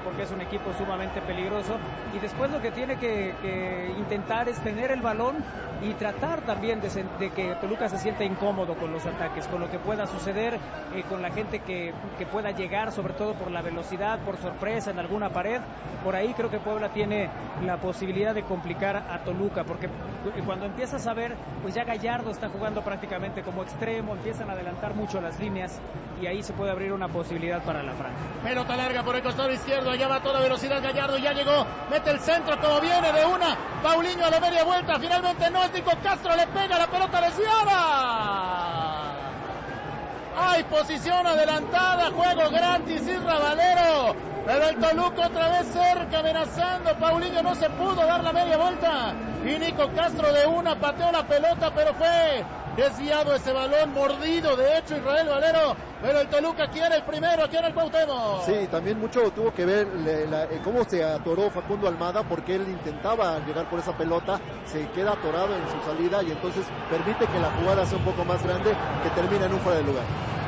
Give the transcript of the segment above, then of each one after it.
porque es un equipo sumamente peligroso, y después lo que tiene que intentar es tener el balón y tratar también de que Toluca se sienta incómodo con los ataques, con lo que pueda suceder, con la gente que pueda llegar, sobre todo por la velocidad, por sorpresa en alguna pared. Por ahí creo que Puebla tiene la posibilidad de complicar a Toluca, porque cuando empiezas a ver, pues ya Gallardo está jugando prácticamente como extremo, empiezan a adelantar mucho las líneas y ahí se puede abrir una posibilidad para la franja. Pelota larga por el costado izquierdo, allá va a toda velocidad Gallardo, ya llegó, mete el centro como viene de una, Paulinho a la media vuelta, finalmente no es Nico Castro, le pega la pelota desviada. Hay posición adelantada, juego gratis, Isra Valero, pero el Toluca otra vez cerca, amenazando, Paulinho no se pudo dar la media vuelta, y Nico Castro de una pateó la pelota, pero fue desviado ese balón, mordido de hecho Israel Valero, pero el Toluca quiere el primero, quiere el Cuauhtémoc. Sí, también mucho tuvo que ver cómo se atoró Facundo Almada, porque él intentaba llegar por esa pelota, se queda atorado en su salida y entonces permite que la jugada sea un poco más grande, que termina en un fuera de lugar.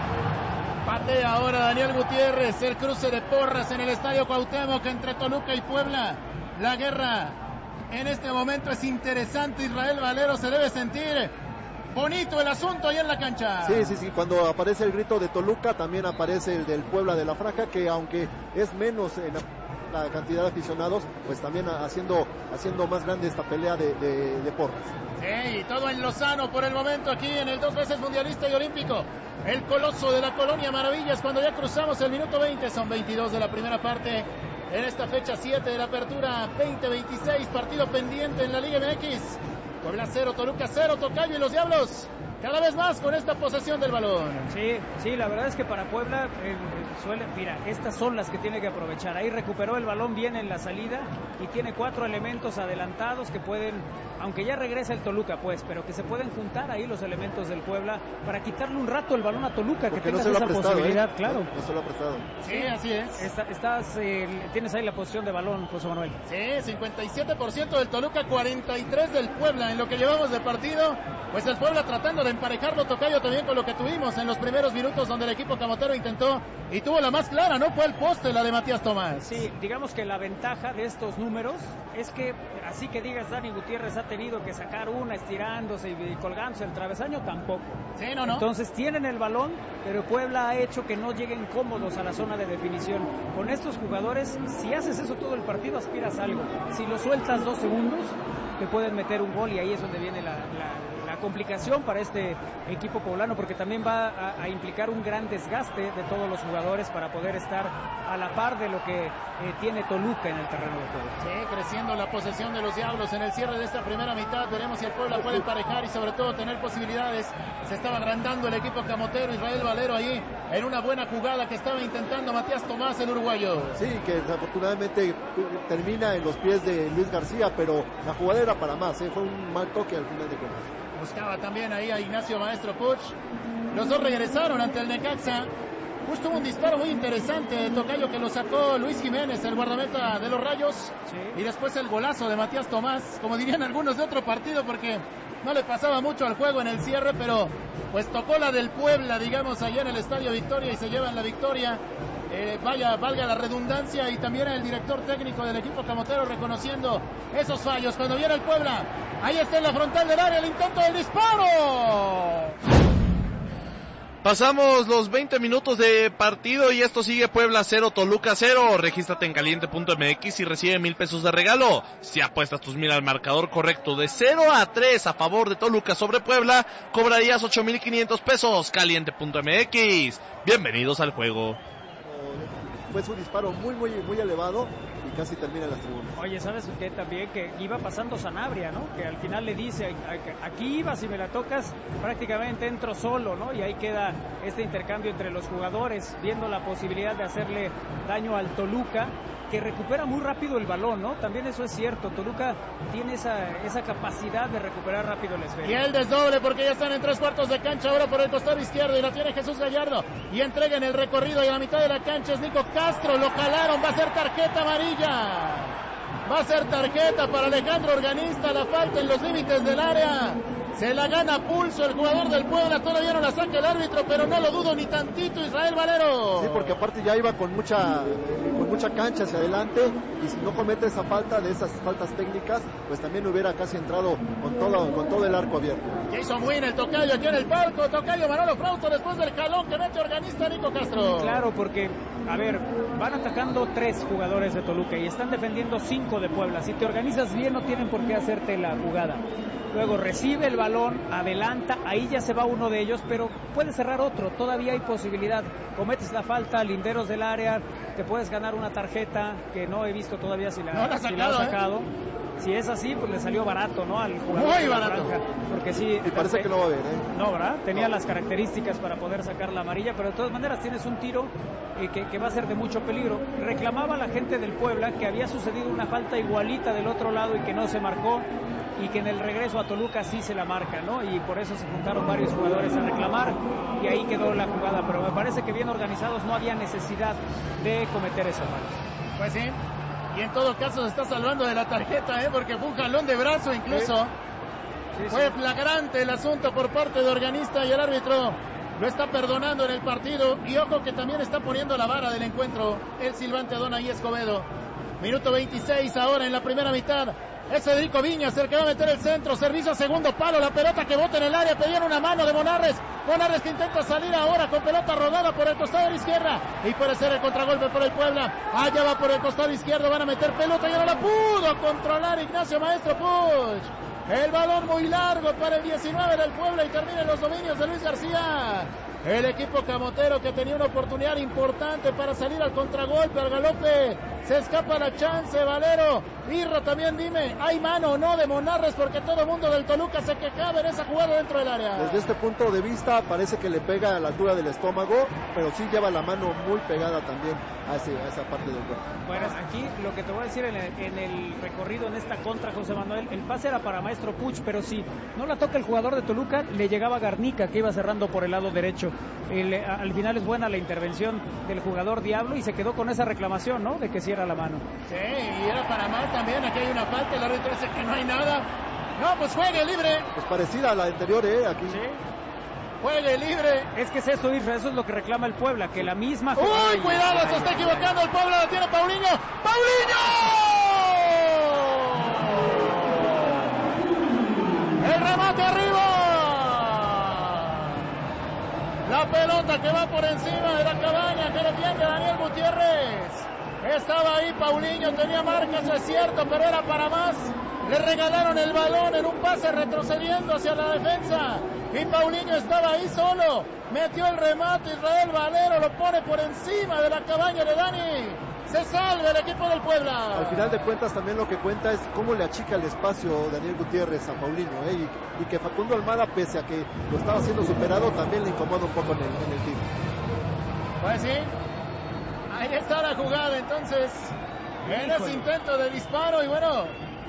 Patea ahora Daniel Gutiérrez, el cruce de porras en el estadio Cuauhtémoc entre Toluca y Puebla. La guerra en este momento es interesante, Israel Valero se debe sentir bonito el asunto ahí en la cancha. Sí, cuando aparece el grito de Toluca también aparece el del Puebla de la Franja, que aunque es menos en la cantidad de aficionados, pues también haciendo más grande esta pelea de porras. Sí, todo en Lozano por el momento aquí en el 2 veces mundialista y olímpico, el coloso de la Colonia Maravillas, cuando ya cruzamos el minuto 20, son 22 de la primera parte en esta fecha 7 de la apertura 2026, partido pendiente en la Liga MX. Puebla 0, Toluca 0, Tocayo y los Diablos cada vez más con esta posesión del balón. Sí, la verdad es que para Puebla mira, estas son las que tiene que aprovechar. Ahí recuperó el balón bien en la salida y tiene 4 elementos adelantados que pueden, aunque ya regresa el Toluca, pues, pero que se pueden juntar ahí los elementos del Puebla para quitarle un rato el balón a Toluca, porque que tengas esa posibilidad, claro. No se lo ha prestado. Sí, así es. Tienes ahí la posición de balón, José Manuel. Sí, 57% del Toluca, 43% del Puebla en lo que llevamos de partido. Pues el Puebla tratando de emparejarlo, Tocayo, también con lo que tuvimos en los primeros minutos donde el equipo camotero intentó y tuvo la más clara, ¿no? Fue el poste, la de Matías Tomás. Sí, digamos que la ventaja de estos números es que, así que digas, Dani Gutiérrez ha tenido que sacar una estirándose y colgándose el travesaño, tampoco. Sí, no. Entonces tienen el balón, pero Puebla ha hecho que no lleguen cómodos a la zona de definición. Con estos jugadores, si haces eso todo el partido, aspiras a algo. Si lo sueltas 2 segundos, te pueden meter un gol y ahí es donde viene la complicación para este equipo poblano, porque también va a implicar un gran desgaste de todos los jugadores para poder estar a la par de lo que tiene Toluca en el terreno de juego. Sí, creciendo la posesión de los Diablos en el cierre de esta primera mitad. Veremos si el Puebla puede emparejar y sobre todo tener posibilidades. Se estaba agrandando el equipo camotero, Israel Valero ahí en una buena jugada que estaba intentando Matías Tomás, el uruguayo. Sí, que desafortunadamente termina en los pies de Luis García, pero la jugada era para más, fue un mal toque al final de cuentas. Buscaba también ahí a Ignacio Maestro Puch. Los dos regresaron ante el Necaxa. Justo un disparo muy interesante de Tocayo que lo sacó Luis Jiménez, el guardameta de los Rayos. Sí. Y después el golazo de Matías Tomás, como dirían algunos de otro partido, porque no le pasaba mucho al juego en el cierre, pero pues tocó la del Puebla, digamos, allá en el Estadio Victoria y se llevan la victoria. Valga la redundancia, y también el director técnico del equipo camotero reconociendo esos fallos cuando viene el Puebla. Ahí está en la frontal del área el intento del disparo. Pasamos los 20 minutos de partido y esto sigue Puebla 0, Toluca 0. Regístrate en caliente.mx y recibe 1,000 pesos de regalo. Si apuestas tus 1,000 al marcador correcto de 0-3 a favor de Toluca sobre Puebla, cobrarías 8,500 pesos. Caliente.mx. Bienvenidos al juego. Fue su disparo muy elevado y casi termina en las tribunas. Oye, ¿sabes qué? También que iba pasando Sanabria, ¿no? Que al final le dice, aquí iba, si me la tocas, prácticamente entro solo, ¿no? Y ahí queda este intercambio entre los jugadores, viendo la posibilidad de hacerle daño al Toluca, que recupera muy rápido el balón, ¿no? También eso es cierto, Toluca tiene esa capacidad de recuperar rápido el esférico. Y el desdoble, porque ya están en 3/4 de cancha ahora por el costado izquierdo y la tiene Jesús Gallardo y entrega en el recorrido y a la mitad de la cancha es Nico Castro, lo jalaron, va a ser tarjeta amarilla. Va a ser tarjeta para Alejandro Organista, la falta en los límites del área. Se la gana a pulso el jugador del Puebla, todavía no la saca el árbitro, pero no lo dudo ni tantito Israel Valero. Sí, porque aparte ya iba con con mucha cancha hacia adelante, y si no comete esa falta, de esas faltas técnicas, pues también hubiera casi entrado con todo el arco abierto. Jason Wynn, el tocayo aquí en el palco, tocayo Manolo Frausto después del jalón que mete organista Nico Castro. Claro, porque, a ver, van atacando 3 jugadores de Toluca y están defendiendo 5 de Puebla. Si te organizas bien, no tienen por qué hacerte la jugada. Luego recibe el balón, adelanta, ahí ya se va uno de ellos, pero puede cerrar otro, todavía hay posibilidad. Cometes la falta, linderos del área, te puedes ganar una tarjeta que no he visto todavía si la ha sacado. Si es así, pues le salió barato, ¿no? Al jugador. Muy barato. Porque sí. Y parece que no va a haber, No, ¿verdad? Tenía las características para poder sacar la amarilla, pero de todas maneras tienes un tiro que va a ser de mucho peligro. Reclamaba la gente del Puebla que había sucedido una falta igualita del otro lado y que no se marcó, y que en el regreso a Toluca sí se la marca, ¿no? Y por eso se juntaron varios jugadores a reclamar y ahí quedó la jugada, pero me parece que bien organizados no había necesidad de cometer esa falta. Pues sí, y en todo caso se está salvando de la tarjeta, porque fue un jalón de brazo incluso. Sí, fue flagrante el asunto por parte de organista y el árbitro lo está perdonando en el partido. Y ojo que también está poniendo la vara del encuentro el silbante Adonai Escobedo. Minuto 26 ahora en la primera mitad. Es Federico Viñas el que va a meter el centro, servicio a segundo palo, la pelota que bota en el área, pedían una mano de Monarres que intenta salir ahora con pelota rodada por el costado de la izquierda, y puede ser el contragolpe por el Puebla. Allá va por el costado izquierdo, van a meter pelota y no la pudo controlar Ignacio Maestro Puch. El balón muy largo para el 19 del Puebla y termina en los dominios de Luis García. El equipo camotero que tenía una oportunidad importante para salir al contragolpe, al galope. Se escapa la chance, Valero. Irra, también dime, ¿hay mano o no de Monarres? Porque todo el mundo del Toluca se quejaba en esa jugada dentro del área. Desde este punto de vista parece que le pega a la altura del estómago, pero sí lleva la mano muy pegada también a esa parte del cuerpo. Bueno, aquí lo que te voy a decir en el recorrido, en esta contra, José Manuel, el pase era para Maestro Puch, pero si no la toca el jugador de Toluca, le llegaba Garnica, que iba cerrando por el lado derecho. Al final es buena la intervención del jugador Diablo y se quedó con esa reclamación, ¿no? De que sí era la mano. Sí, y era para mal también. Aquí hay una falta, el árbitro dice que no hay nada. No, pues juegue libre. Pues parecida a la anterior, aquí. Sí. Juegue libre. Es que es eso, Isra, eso es lo que reclama el Puebla, que la misma... ¡Uy, cuidado! Se está equivocando el Puebla, lo tiene Paulinho. ¡Paulinho! ¡El remate arriba! La pelota que va por encima de la cabaña que defiende Daniel Gutiérrez. Estaba ahí Paulinho, tenía marcas, es cierto, pero era para más. Le regalaron el balón en un pase retrocediendo hacia la defensa. Y Paulinho estaba ahí solo. Metió el remate, Israel Valero lo pone por encima de la cabaña de Dani. Se salva el equipo del Puebla. Al final de cuentas también lo que cuenta es cómo le achica el espacio Daniel Gutiérrez a Paulinho, y que Facundo Almada, pese a que lo estaba siendo superado, también le incomoda un poco en el tiro. Pues sí, ahí está la jugada entonces, en ese intento de disparo, y bueno,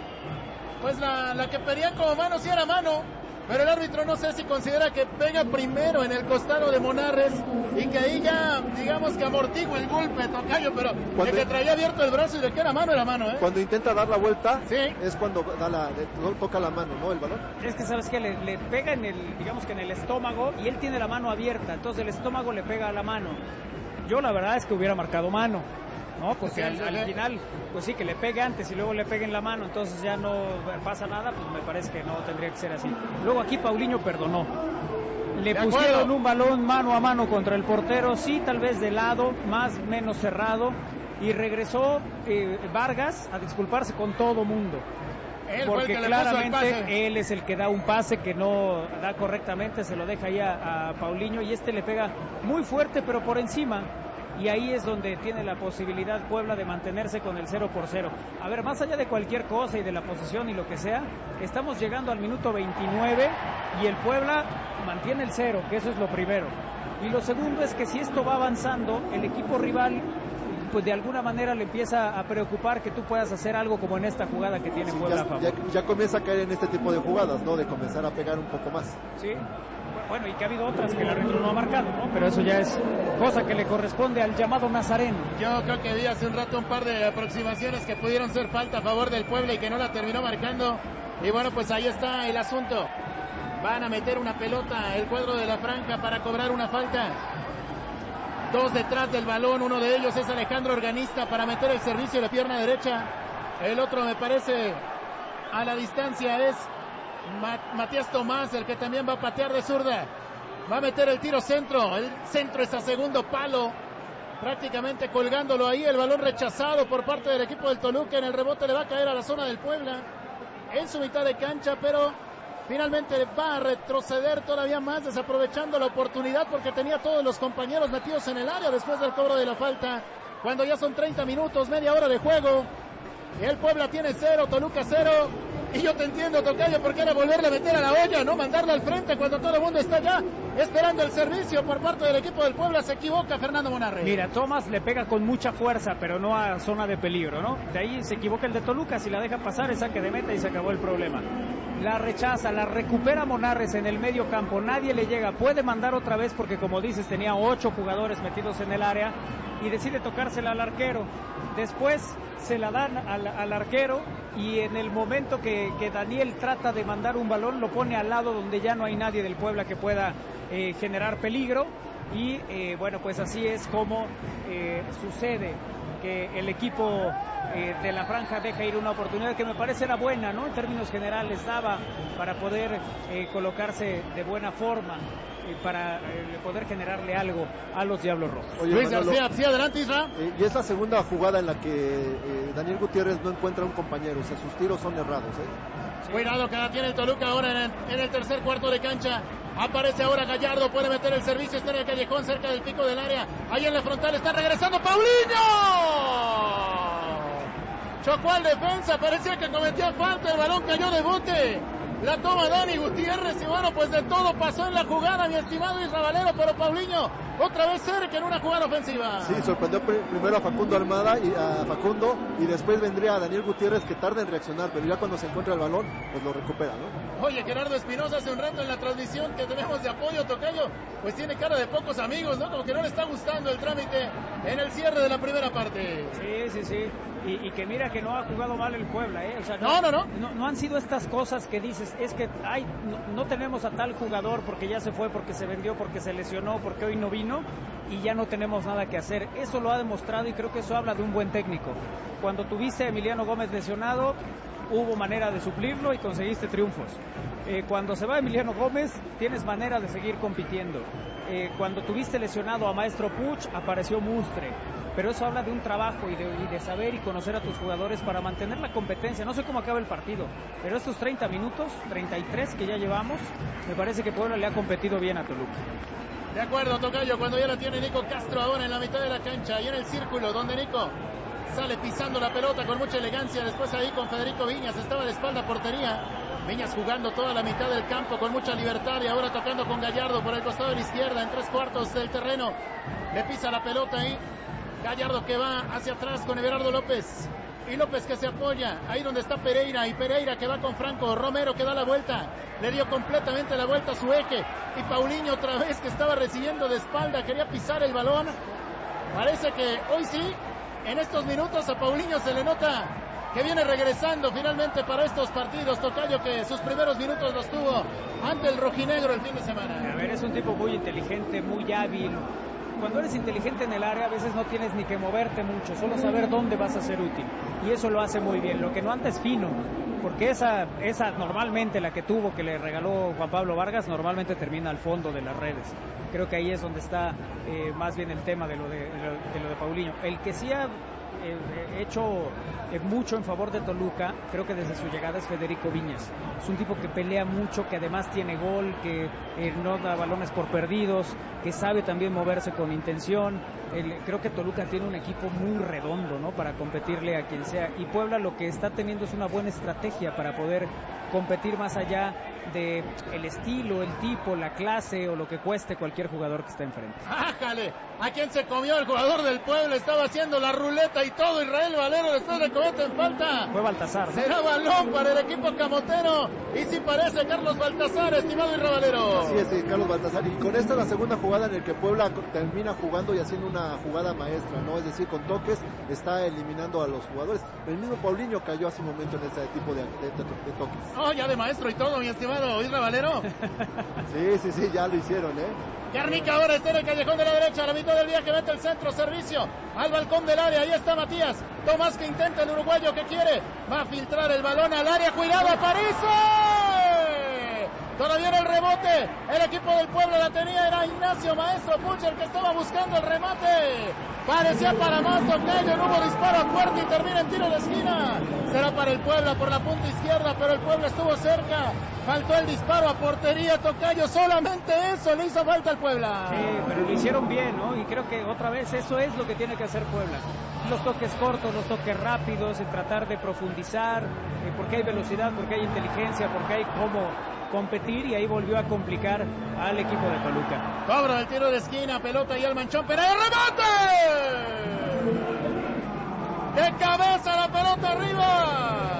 pues la que pedían como mano sí era mano, pero el árbitro no sé si considera que pega primero en el costado de Monarres y que ahí ya, digamos que amortigua el golpe, tocayo, pero de que traía abierto el brazo y de que era mano, Cuando intenta dar la vuelta, sí, es cuando toca la mano, ¿no? El balón. Es que sabes que le pega en el estómago y él tiene la mano abierta, entonces el estómago le pega a la mano. Yo la verdad es que hubiera marcado mano, ¿no? Porque al final, pues sí, que le pegue antes y luego le pegue en la mano, entonces ya no pasa nada, pues me parece que no tendría que ser así. Luego aquí Paulinho perdonó. Le pusieron un balón mano a mano contra el portero, sí, tal vez de lado, más menos cerrado, y regresó Vargas a disculparse con todo mundo. Porque claramente él es el que da un pase que no da correctamente, se lo deja ahí a Paulinho, y le pega muy fuerte pero por encima, y ahí es donde tiene la posibilidad Puebla de mantenerse con el 0-0. A ver, más allá de cualquier cosa y de la posesión y lo que sea, estamos llegando al minuto 29 y el Puebla mantiene el 0, que eso es lo primero, y lo segundo es que si esto va avanzando, el equipo rival pues de alguna manera le empieza a preocupar que tú puedas hacer algo como en esta jugada que tiene Puebla a favor. Ya comienza a caer en este tipo de jugadas, ¿no? De comenzar a pegar un poco más. Sí, bueno, y que ha habido otras que el árbitro no ha marcado, ¿no? Pero eso ya es cosa que le corresponde al llamado Nazareno. Yo creo que vi hace un rato un par de aproximaciones que pudieron ser falta a favor del Puebla y que no la terminó marcando. Y bueno, pues ahí está el asunto. Van a meter una pelota el cuadro de la Franja para cobrar una falta. 2 detrás del balón, uno de ellos es Alejandro Organista para meter el servicio de pierna derecha. El otro me parece a la distancia es Matías Tomás, el que también va a patear de zurda. Va a meter el tiro centro. El centro es a segundo palo, prácticamente colgándolo ahí. El balón rechazado por parte del equipo del Toluca. En el rebote le va a caer a la zona del Puebla en su mitad de cancha, pero finalmente va a retroceder todavía más, desaprovechando la oportunidad porque tenía todos los compañeros metidos en el área después del cobro de la falta. Cuando ya son 30 minutos, media hora de juego, el Puebla tiene 0, Toluca 0. Y yo te entiendo, tocayo, porque era volverle a meter a la olla, no mandarla al frente cuando todo el mundo está ya esperando el servicio por parte del equipo del Puebla. Se equivoca Fernando Monarre. Mira, Tomás le pega con mucha fuerza, pero no a zona de peligro, ¿no? De ahí se equivoca el de Toluca, si la deja pasar es saque de meta y se acabó el problema. La rechaza, la recupera Monarres en el medio campo, nadie le llega, puede mandar otra vez porque como dices tenía 8 jugadores metidos en el área y decide tocársela al arquero. Después se la dan al arquero y en el momento que Daniel trata de mandar un balón lo pone al lado donde ya no hay nadie del Puebla que pueda generar peligro y bueno, pues así es como sucede que el equipo de la franja deja ir una oportunidad que me parece era buena, ¿no? En términos generales daba para poder colocarse de buena forma para poder generarle algo a los Diablos Rojos. Oye, Luis Manolo, García, sí, adelante Isra. Y es la segunda jugada en la que Daniel Gutiérrez no encuentra un compañero, o sea, sus tiros son errados, Sí. Cuidado que la tiene el Toluca ahora en el tercer cuarto de cancha. Aparece ahora Gallardo, puede meter el servicio, está en el callejón cerca del pico del área. Ahí en la frontal está regresando Paulinho. Chocó al defensa, parecía que cometía falta, el balón cayó de bote. La toma Dani Gutiérrez y bueno, pues de todo pasó en la jugada, mi estimado Isra Valero, pero Paulinho otra vez cerca en una jugada ofensiva. Sí, sorprendió primero a Facundo Almada y a Facundo y después vendría a Daniel Gutiérrez que tarda en reaccionar, pero ya cuando se encuentra el balón, pues lo recupera, ¿no? Oye, Gerardo Espinosa hace un rato en la transmisión que tenemos de apoyo, tocayo, pues tiene cara de pocos amigos, ¿no? Como que no le está gustando el trámite en el cierre de la primera parte. Sí. Y que mira que no ha jugado mal el Puebla, ¿eh? O sea, no han sido estas cosas que dices, es que no tenemos a tal jugador porque ya se fue, porque se vendió, porque se lesionó, porque hoy no vino y ya no tenemos nada que hacer. Eso lo ha demostrado y creo que eso habla de un buen técnico. Cuando tuviste a Emiliano Gómez lesionado, hubo manera de suplirlo y conseguiste triunfos. Cuando se va Emiliano Gómez, tienes manera de seguir compitiendo. Cuando tuviste lesionado a Maestro Puch, apareció Mustre. Pero eso habla de un trabajo y de saber y conocer a tus jugadores para mantener la competencia. No sé cómo acaba el partido, pero estos 30 minutos, 33 que ya llevamos, me parece que Puebla le ha competido bien a Toluca. De acuerdo, tocayo, cuando ya la tiene Nico Castro ahora en la mitad de la cancha y en el círculo donde Nico sale pisando la pelota con mucha elegancia, después ahí con Federico Viñas, estaba de espalda a portería, Viñas jugando toda la mitad del campo con mucha libertad y ahora tocando con Gallardo por el costado de la izquierda en 3/4 del terreno, le pisa la pelota ahí, Gallardo que va hacia atrás con Everardo López y López que se apoya ahí donde está Pereira y Pereira que va con Franco, Romero que da la vuelta, le dio completamente la vuelta a su eje y Paulinho otra vez que estaba recibiendo de espalda, quería pisar el balón, parece que hoy sí, en estos minutos a Paulinho se le nota que viene regresando finalmente para estos partidos, tocayo que sus primeros minutos los tuvo ante el rojinegro el fin de semana. A ver, es un tipo muy inteligente, muy hábil. Cuando eres inteligente en el área a veces no tienes ni que moverte mucho, solo saber dónde vas a ser útil y eso lo hace muy bien. Lo que no anda es fino, porque esa normalmente la que tuvo, que le regaló Juan Pablo Vargas, normalmente termina al fondo de las redes. Creo que ahí es donde está más bien el tema de lo de Paulinho. El que sí ha hecho mucho en favor de Toluca, creo que desde su llegada es Federico Viñas. Es un tipo que pelea mucho, que además tiene gol, que no da balones por perdidos, que sabe también moverse con intención. Creo que Toluca tiene un equipo muy redondo, ¿no? Para competirle a quien sea. Y Puebla lo que está teniendo es una buena estrategia para poder competir más allá de el estilo, el tipo, la clase o lo que cueste cualquier jugador que está enfrente. ¡Ájale! ¿A quién se comió el jugador del Puebla? Estaba haciendo la ruleta y todo. Israel Valero después de cometer en falta. Fue Baltazar, ¿no? Será balón para el equipo camotero. Y sí parece Carlos Baltazar, estimado Israel Valero. Así es, Carlos Baltazar. Y con esta la segunda jugada en la que Puebla termina jugando y haciendo una jugada maestra, ¿no? Es decir, con toques está eliminando a los jugadores. El mismo Paulinho cayó hace un momento en ese tipo de toques. Oh, ya de maestro y todo, mi estimado Isra Valero. Sí, ya lo hicieron, Garnica ahora está en el callejón de la derecha, a la mitad del viaje mete el centro, servicio al balcón del área, ahí está Matías. Tomás que intenta el uruguayo que quiere, va a filtrar el balón al área, cuidado, aparece. Todavía en el rebote, el equipo del Puebla la tenía, era Ignacio Maestro Puch el que estaba buscando el remate. Parecía para más, Tocayo, no hubo disparo a puerta y termina en tiro de esquina. Será para el Puebla por la punta izquierda, pero el Puebla estuvo cerca. Faltó el disparo a portería, Tocayo, solamente eso le hizo falta al Puebla. Sí, pero lo hicieron bien, ¿no? Y creo que otra vez eso es lo que tiene que hacer Puebla. Los toques cortos, los toques rápidos, en tratar de profundizar, porque hay velocidad, porque hay inteligencia, porque hay cómo competir, y ahí volvió a complicar al equipo de Toluca. Cobro del tiro de esquina, pelota y al manchón, pero el remate. De cabeza la pelota arriba.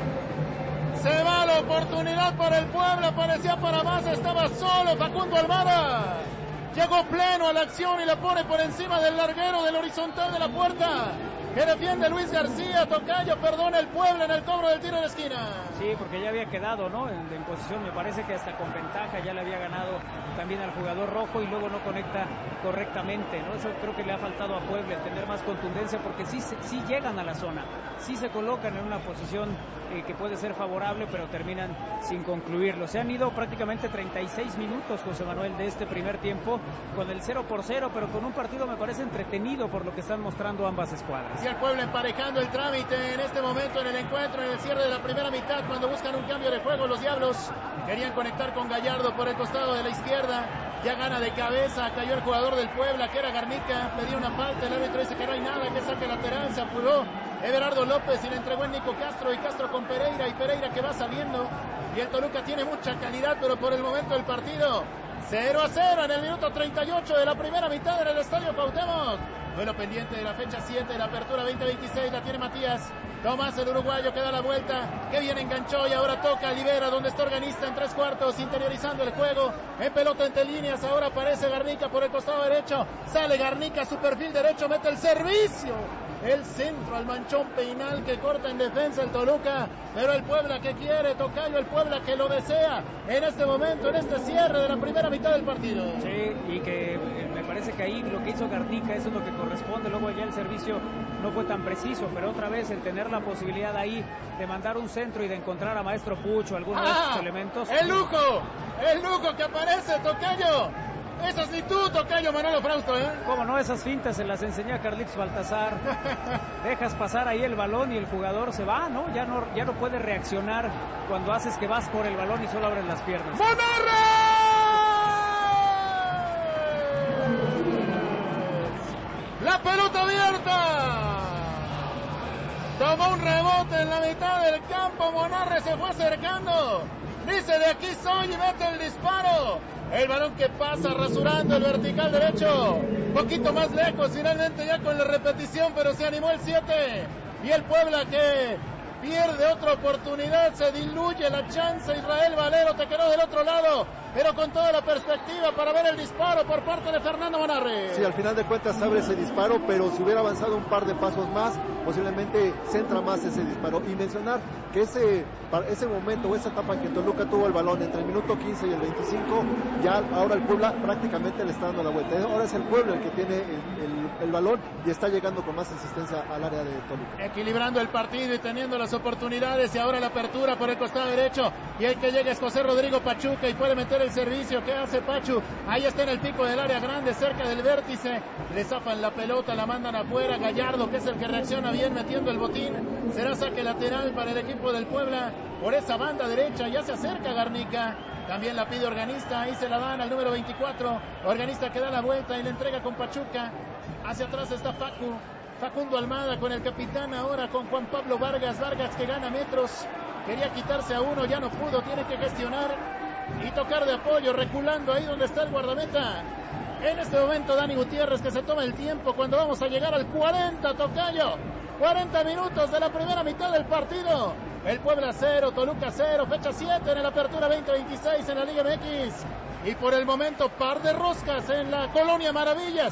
Se va la oportunidad para el Puebla, parecía para más, estaba solo Facundo Almada. Llegó pleno a la acción y la pone por encima del larguero del horizontal de la puerta. Que defiende Luis García, Tocayo, perdona el Puebla en el cobro del tiro de esquina. Sí, porque ya había quedado, ¿no? En posición, me parece que hasta con ventaja ya le había ganado también al jugador rojo y luego no conecta correctamente, ¿no? Eso creo que le ha faltado a Puebla, tener más contundencia, porque sí llegan a la zona, sí se colocan en una posición que puede ser favorable, pero terminan sin concluirlo. Se han ido prácticamente 36 minutos, José Manuel, de este primer tiempo, con el 0-0, pero con un partido me parece entretenido por lo que están mostrando ambas escuadras. Y el Puebla emparejando el trámite en este momento en el encuentro, en el cierre de la primera mitad, cuando buscan un cambio de juego. Los Diablos querían conectar con Gallardo por el costado de la izquierda, ya gana de cabeza, cayó el jugador del Puebla que era Garnica, pedía una falta, el árbitro dice que no hay nada, que saque lateral, se apuró Everardo López y le entregó en Nico Castro, y Castro con Pereira, y Pereira que va saliendo, y el Toluca tiene mucha calidad, pero por el momento del partido 0-0 en el minuto 38 de la primera mitad en el Estadio Cuauhtémoc. Bueno, pendiente de la fecha 7 de la apertura 2026, la tiene Matías. Tomás, el uruguayo, que da la vuelta, que bien enganchó y ahora toca, libera, donde está Organista en 3/4, interiorizando el juego, en pelota entre líneas, ahora aparece Garnica por el costado derecho, sale Garnica, su perfil derecho, mete el servicio, el centro al manchón Peinal que corta en defensa el Toluca, pero el Puebla que quiere, Tocayo, el Puebla que lo desea en este momento, en este cierre de la primera mitad del partido. Sí, y que me parece que ahí lo que hizo Garnica, eso es lo que corresponde. Luego allá el servicio no fue tan preciso, pero otra vez el tener la posibilidad ahí de mandar un centro y de encontrar a Maestro Pucho, algunos de estos elementos. El lujo que aparece, Tocayo. Esa sí tú, Tocayo Manolo Frausto, Cómo no, esas fintas se las enseñó a Carlitos Baltazar. Dejas pasar ahí el balón y el jugador se va, ¿no? Ya no puede reaccionar cuando haces que vas por el balón y solo abres las piernas. ¡Monarres! La pelota abierta. Tomó un rebote en la mitad del campo. Monarres se fue acercando. Dice, de aquí soy, y mete el disparo. El balón que pasa rasurando el vertical derecho. Poquito más lejos, finalmente ya con la repetición, pero se animó el 7. Y el Puebla que pierde otra oportunidad, se diluye la chance. Israel Valero te quedó del otro lado, pero con toda la perspectiva para ver el disparo por parte de Fernando Monarres. Sí, al final de cuentas abre ese disparo, pero si hubiera avanzado un par de pasos más, posiblemente centra más ese disparo. Y mencionar que ese momento o esa etapa en que Toluca tuvo el balón entre el minuto 15 y el 25, ya ahora el Puebla prácticamente le está dando la vuelta. Ahora es el Puebla el que tiene el balón y está llegando con más insistencia al área de Toluca. Equilibrando el partido y teniendo las oportunidades, y ahora la apertura por el costado derecho, y el que llega es José Rodrigo Pachuca y puede meter el servicio. ¿Qué hace Pachu? Ahí está en el pico del área grande, cerca del vértice, le zafan la pelota, la mandan afuera. Gallardo, que es el que reacciona bien metiendo el botín, será saque lateral para el equipo del Puebla por esa banda derecha. Ya se acerca Garnica, también la pide Organista, ahí se la dan al número 24, Organista que da la vuelta y le entrega con Pachuca. Hacia atrás está Facundo Almada con el capitán, ahora con Juan Pablo Vargas que gana metros, quería quitarse a uno, ya no pudo, tiene que gestionar y tocar de apoyo, reculando ahí donde está el guardameta. En este momento Dani Gutiérrez, que se toma el tiempo cuando vamos a llegar al 40, Tocayo. 40 minutos de la primera mitad del partido. El Puebla 0, Toluca 0, fecha 7 en la apertura 2026 en la Liga MX. Y por el momento par de roscas en la Colonia Maravillas.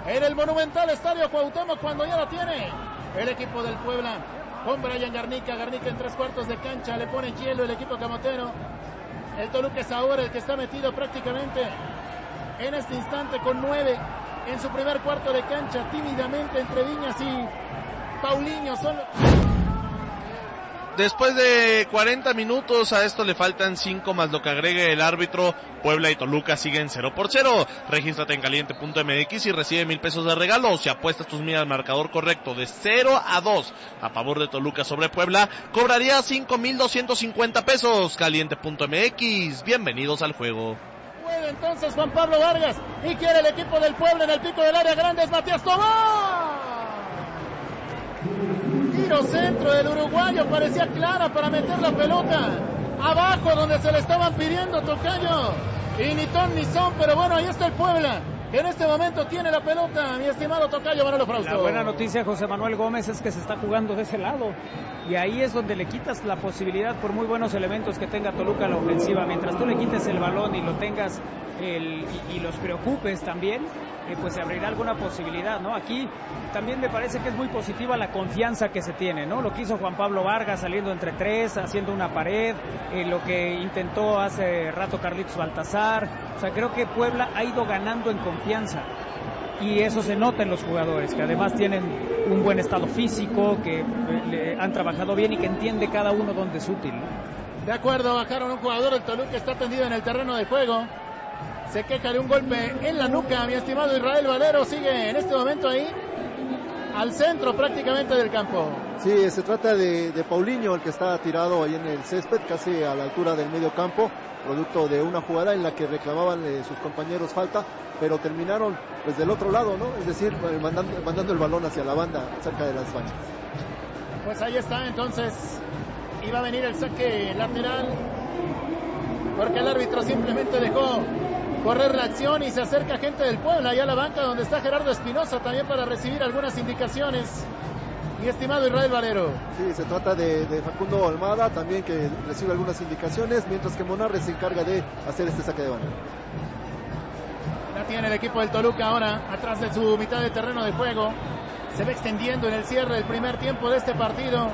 en el monumental Estadio Cuauhtémoc cuando ya la tiene el equipo del Puebla con Brian Garnica. Garnica en 3/4 de cancha, le pone hielo el equipo camotero. El Toluca es ahora el que está metido prácticamente en este instante con 9 en su primer cuarto de cancha, tímidamente entre Viñas y Paulinho. Después de 40 minutos, a esto le faltan 5 más lo que agregue el árbitro. Puebla y Toluca siguen 0-0. Regístrate en caliente.mx y recibe 1,000 pesos de regalo. Si apuestas tus miras al marcador correcto de 0-2 a favor de Toluca sobre Puebla, cobraría 5,250 pesos. Caliente.mx, bienvenidos al juego. Puede entonces Juan Pablo Vargas y quiere el equipo del Puebla en el pico del área grande, es Matías Tomás. Tiro centro del uruguayo, parecía clara para meter la pelota abajo donde se le estaban pidiendo, tocayo, y ni ton ni son, pero bueno, ahí está el Puebla, que en este momento tiene la pelota, mi estimado tocayo Manolo Frausto. La buena noticia, José Manuel Gómez, es que se está jugando de ese lado, y ahí es donde le quitas la posibilidad, por muy buenos elementos que tenga Toluca a la ofensiva, mientras tú le quites el balón y lo tengas y los preocupes también, pues se abrirá alguna posibilidad, ¿no? Aquí también me parece que es muy positiva la confianza que se tiene, ¿no? Lo que hizo Juan Pablo Vargas saliendo entre tres, haciendo una pared, lo que intentó hace rato Carlitos Baltazar. O sea, creo que Puebla ha ido ganando en confianza y eso se nota en los jugadores, que además tienen un buen estado físico, que han trabajado bien y que entiende cada uno dónde es útil, ¿no? De acuerdo, bajaron un jugador del Toluca, está tendido en el terreno de juego. Se queja de un golpe en la nuca, mi estimado Israel Valero. Sigue en este momento ahí al centro prácticamente del campo. Sí, se trata de Paulinho, el que está tirado ahí en el césped, casi a la altura del medio campo, producto de una jugada en la que reclamaban sus compañeros falta, pero terminaron pues del otro lado, ¿no? Es decir, mandando el balón hacia la banda, cerca de las manchas. Pues ahí está, entonces iba a venir el saque lateral, porque el árbitro simplemente dejó correr la acción y se acerca gente del Puebla allá a la banca donde está Gerardo Espinosa también para recibir algunas indicaciones. Mi estimado Israel Valero. Sí, se trata de Facundo Almada también, que recibe algunas indicaciones, mientras que Monarre se encarga de hacer este saque de banda. La tiene el equipo del Toluca ahora atrás de su mitad de terreno de juego. Se va extendiendo en el cierre del primer tiempo de este partido.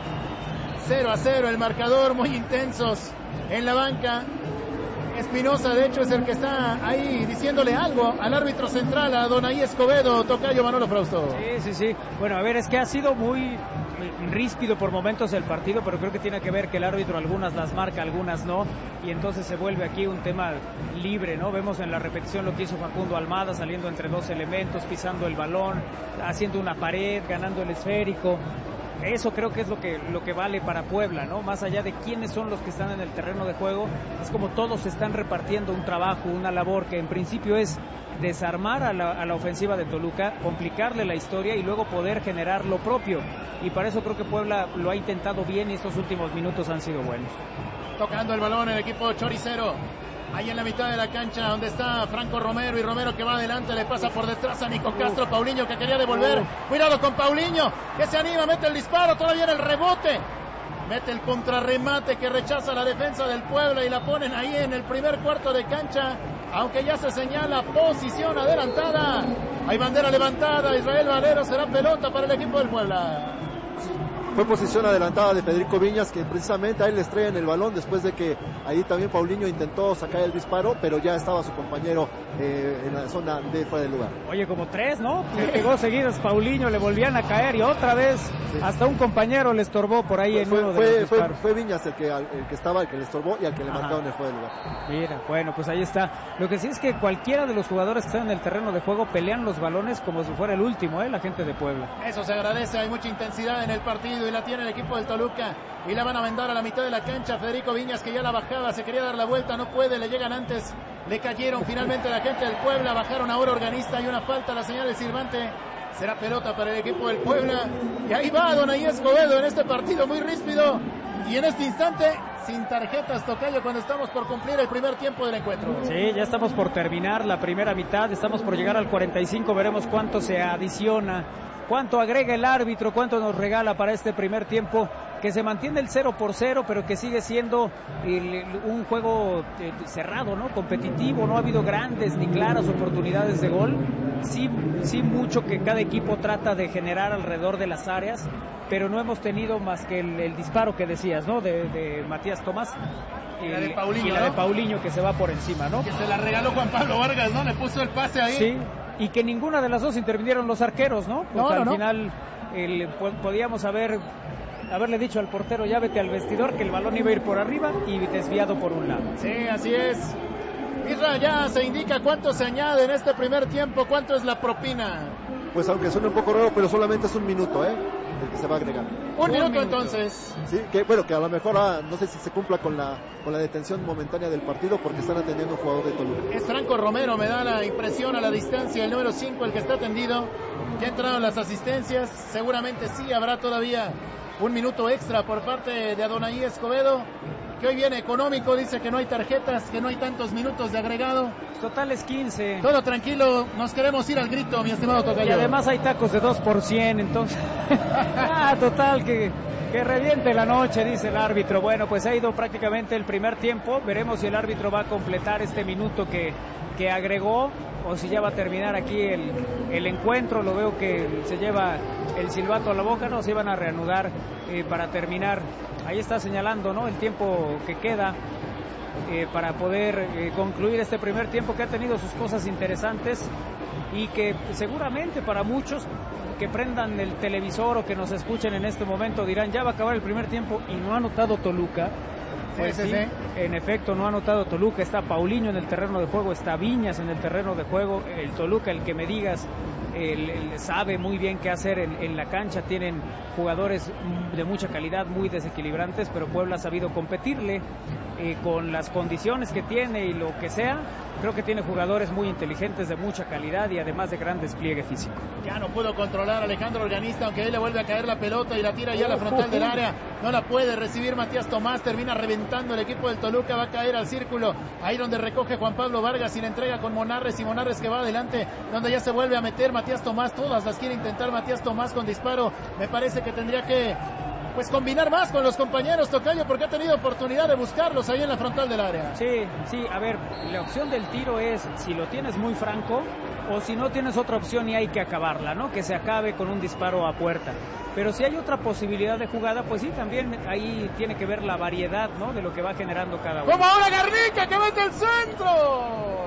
0-0 el marcador, muy intensos en la banca. Espinosa, de hecho, es el que está ahí diciéndole algo al árbitro central, a Donaí Escobedo. Tocayo Manolo Frausto. Sí. Bueno, a ver, es que ha sido muy ríspido por momentos el partido, pero creo que tiene que ver que el árbitro algunas las marca, algunas no, y entonces se vuelve aquí un tema libre, ¿no? Vemos en la repetición lo que hizo Facundo Almada, saliendo entre dos elementos, pisando el balón, haciendo una pared, ganando el esférico. Eso creo que es lo que vale para Puebla, ¿no? Más allá de quiénes son los que están en el terreno de juego, es como todos están repartiendo un trabajo, una labor que en principio es desarmar a la ofensiva de Toluca, complicarle la historia y luego poder generar lo propio. Y para eso creo que Puebla lo ha intentado bien y estos últimos minutos han sido buenos. Tocando el balón el equipo choricero. Ahí en la mitad de la cancha donde está Franco Romero, y Romero que va adelante, le pasa por detrás a Nico Castro. Paulinho que quería devolver, cuidado con Paulinho, que se anima, mete el disparo, todavía en el rebote, mete el contrarremate que rechaza la defensa del Puebla y la ponen ahí en el primer cuarto de cancha, aunque ya se señala posición adelantada. Hay bandera levantada, Israel Valero, será pelota para el equipo del Puebla. Fue posición adelantada de Federico Viñas, que precisamente ahí le estrellan el balón después de que ahí también Paulinho intentó sacar el disparo, pero ya estaba su compañero en la zona de fuera del lugar. Oye, como tres, ¿no? Le pegó seguidas Paulinho, le volvían a caer y otra vez hasta un compañero le estorbó por ahí en uno de los disparos. Fue Viñas el que le estorbó y al que le marcaron el fuera del lugar. Mira, bueno, pues ahí está. Lo que sí es que cualquiera de los jugadores que están en el terreno de juego pelean los balones como si fuera el último, la gente de Puebla. Eso se agradece, hay mucha intensidad en el partido y la tiene el equipo del Toluca y la van a mandar a la mitad de la cancha. Federico Viñas, que ya la bajaba, se quería dar la vuelta, no puede, le llegan antes, le cayeron finalmente la gente del Puebla, bajaron ahora Organista y una falta, la señal del silbante, será pelota para el equipo del Puebla y ahí va Donaí Escobedo en este partido muy ríspido y en este instante sin tarjetas, Tocayo, cuando estamos por cumplir el primer tiempo del encuentro. Sí, ya estamos por terminar la primera mitad, estamos por llegar al 45, veremos cuánto se adiciona, cuánto agrega el árbitro, cuánto nos regala para este primer tiempo, que se mantiene el 0-0, pero que sigue siendo un juego cerrado, ¿no? Competitivo, no ha habido grandes ni claras oportunidades de gol, sí mucho que cada equipo trata de generar alrededor de las áreas, pero no hemos tenido más que el disparo que decías, ¿no? De Matías Tomás. Y la de Paulinho, y la de Paulinho, que se va por encima, ¿no? Que se la regaló Juan Pablo Vargas, ¿no? Le puso el pase ahí. Sí, y que ninguna de las dos intervinieron los arqueros, ¿no? Porque al final podíamos haberle dicho al portero, ya vete al vestidor, que el balón iba a ir por arriba y desviado por un lado. Sí, así es. Isra, ya se indica cuánto se añade en este primer tiempo, cuánto es la propina. Pues aunque suene un poco raro, pero solamente es un minuto, el que se va a agregar. Un minuto entonces. Sí, que a lo mejor no sé si se cumpla con la detención momentánea del partido porque están atendiendo un jugador de Toluca. Es Franco Romero, me da la impresión a la distancia, el número 5, el que está atendido. Ya entraron las asistencias, seguramente sí habrá todavía un minuto extra por parte de Adonai Escobedo, que hoy viene económico, dice que no hay tarjetas, que no hay tantos minutos de agregado. Total es 15. Todo tranquilo, nos queremos ir al grito, mi estimado tocayo. Y además hay tacos de 2 por 100, entonces... total, que reviente la noche, dice el árbitro. Bueno, pues ha ido prácticamente el primer tiempo. Veremos si el árbitro va a completar este minuto que agregó o si ya va a terminar aquí el encuentro. Lo veo que se lleva el silbato a la boca, no, se van a reanudar para terminar. Ahí está señalando, ¿no?, el tiempo que queda para poder concluir este primer tiempo, que ha tenido sus cosas interesantes y que seguramente para muchos que prendan el televisor o que nos escuchen en este momento dirán, ya va a acabar el primer tiempo y no ha anotado Toluca. Pues sí, en efecto no ha anotado Toluca. Está Paulinho en el terreno de juego, está Viñas en el terreno de juego. El Toluca, el que me digas, sabe muy bien qué hacer en la cancha. Tienen jugadores de mucha calidad, muy desequilibrantes, pero Puebla ha sabido competirle con las condiciones que tiene y lo que sea. Creo que tiene jugadores muy inteligentes, de mucha calidad y además de gran despliegue físico. Ya no pudo controlar Alejandro Organista, aunque ahí le vuelve a caer la pelota y la tira ya a la frontal del área. No la puede recibir Matías Tomás, termina reventando el equipo del Toluca, va a caer al círculo, ahí donde recoge Juan Pablo Vargas y la entrega con Monarres, y Monarres que va adelante, donde ya se vuelve a meter Matías Tomás. Todas las quiere intentar Matías Tomás con disparo. Me parece que tendría que combinar más con los compañeros, tocayo, porque ha tenido oportunidad de buscarlos ahí en la frontal del área. Sí, a ver, la opción del tiro es si lo tienes muy franco o si no tienes otra opción y hay que acabarla, ¿no? Que se acabe con un disparo a puerta. Pero si hay otra posibilidad de jugada, pues sí, también ahí tiene que ver la variedad, ¿no?, de lo que va generando cada uno. Como ahora Garnica, que mete el centro.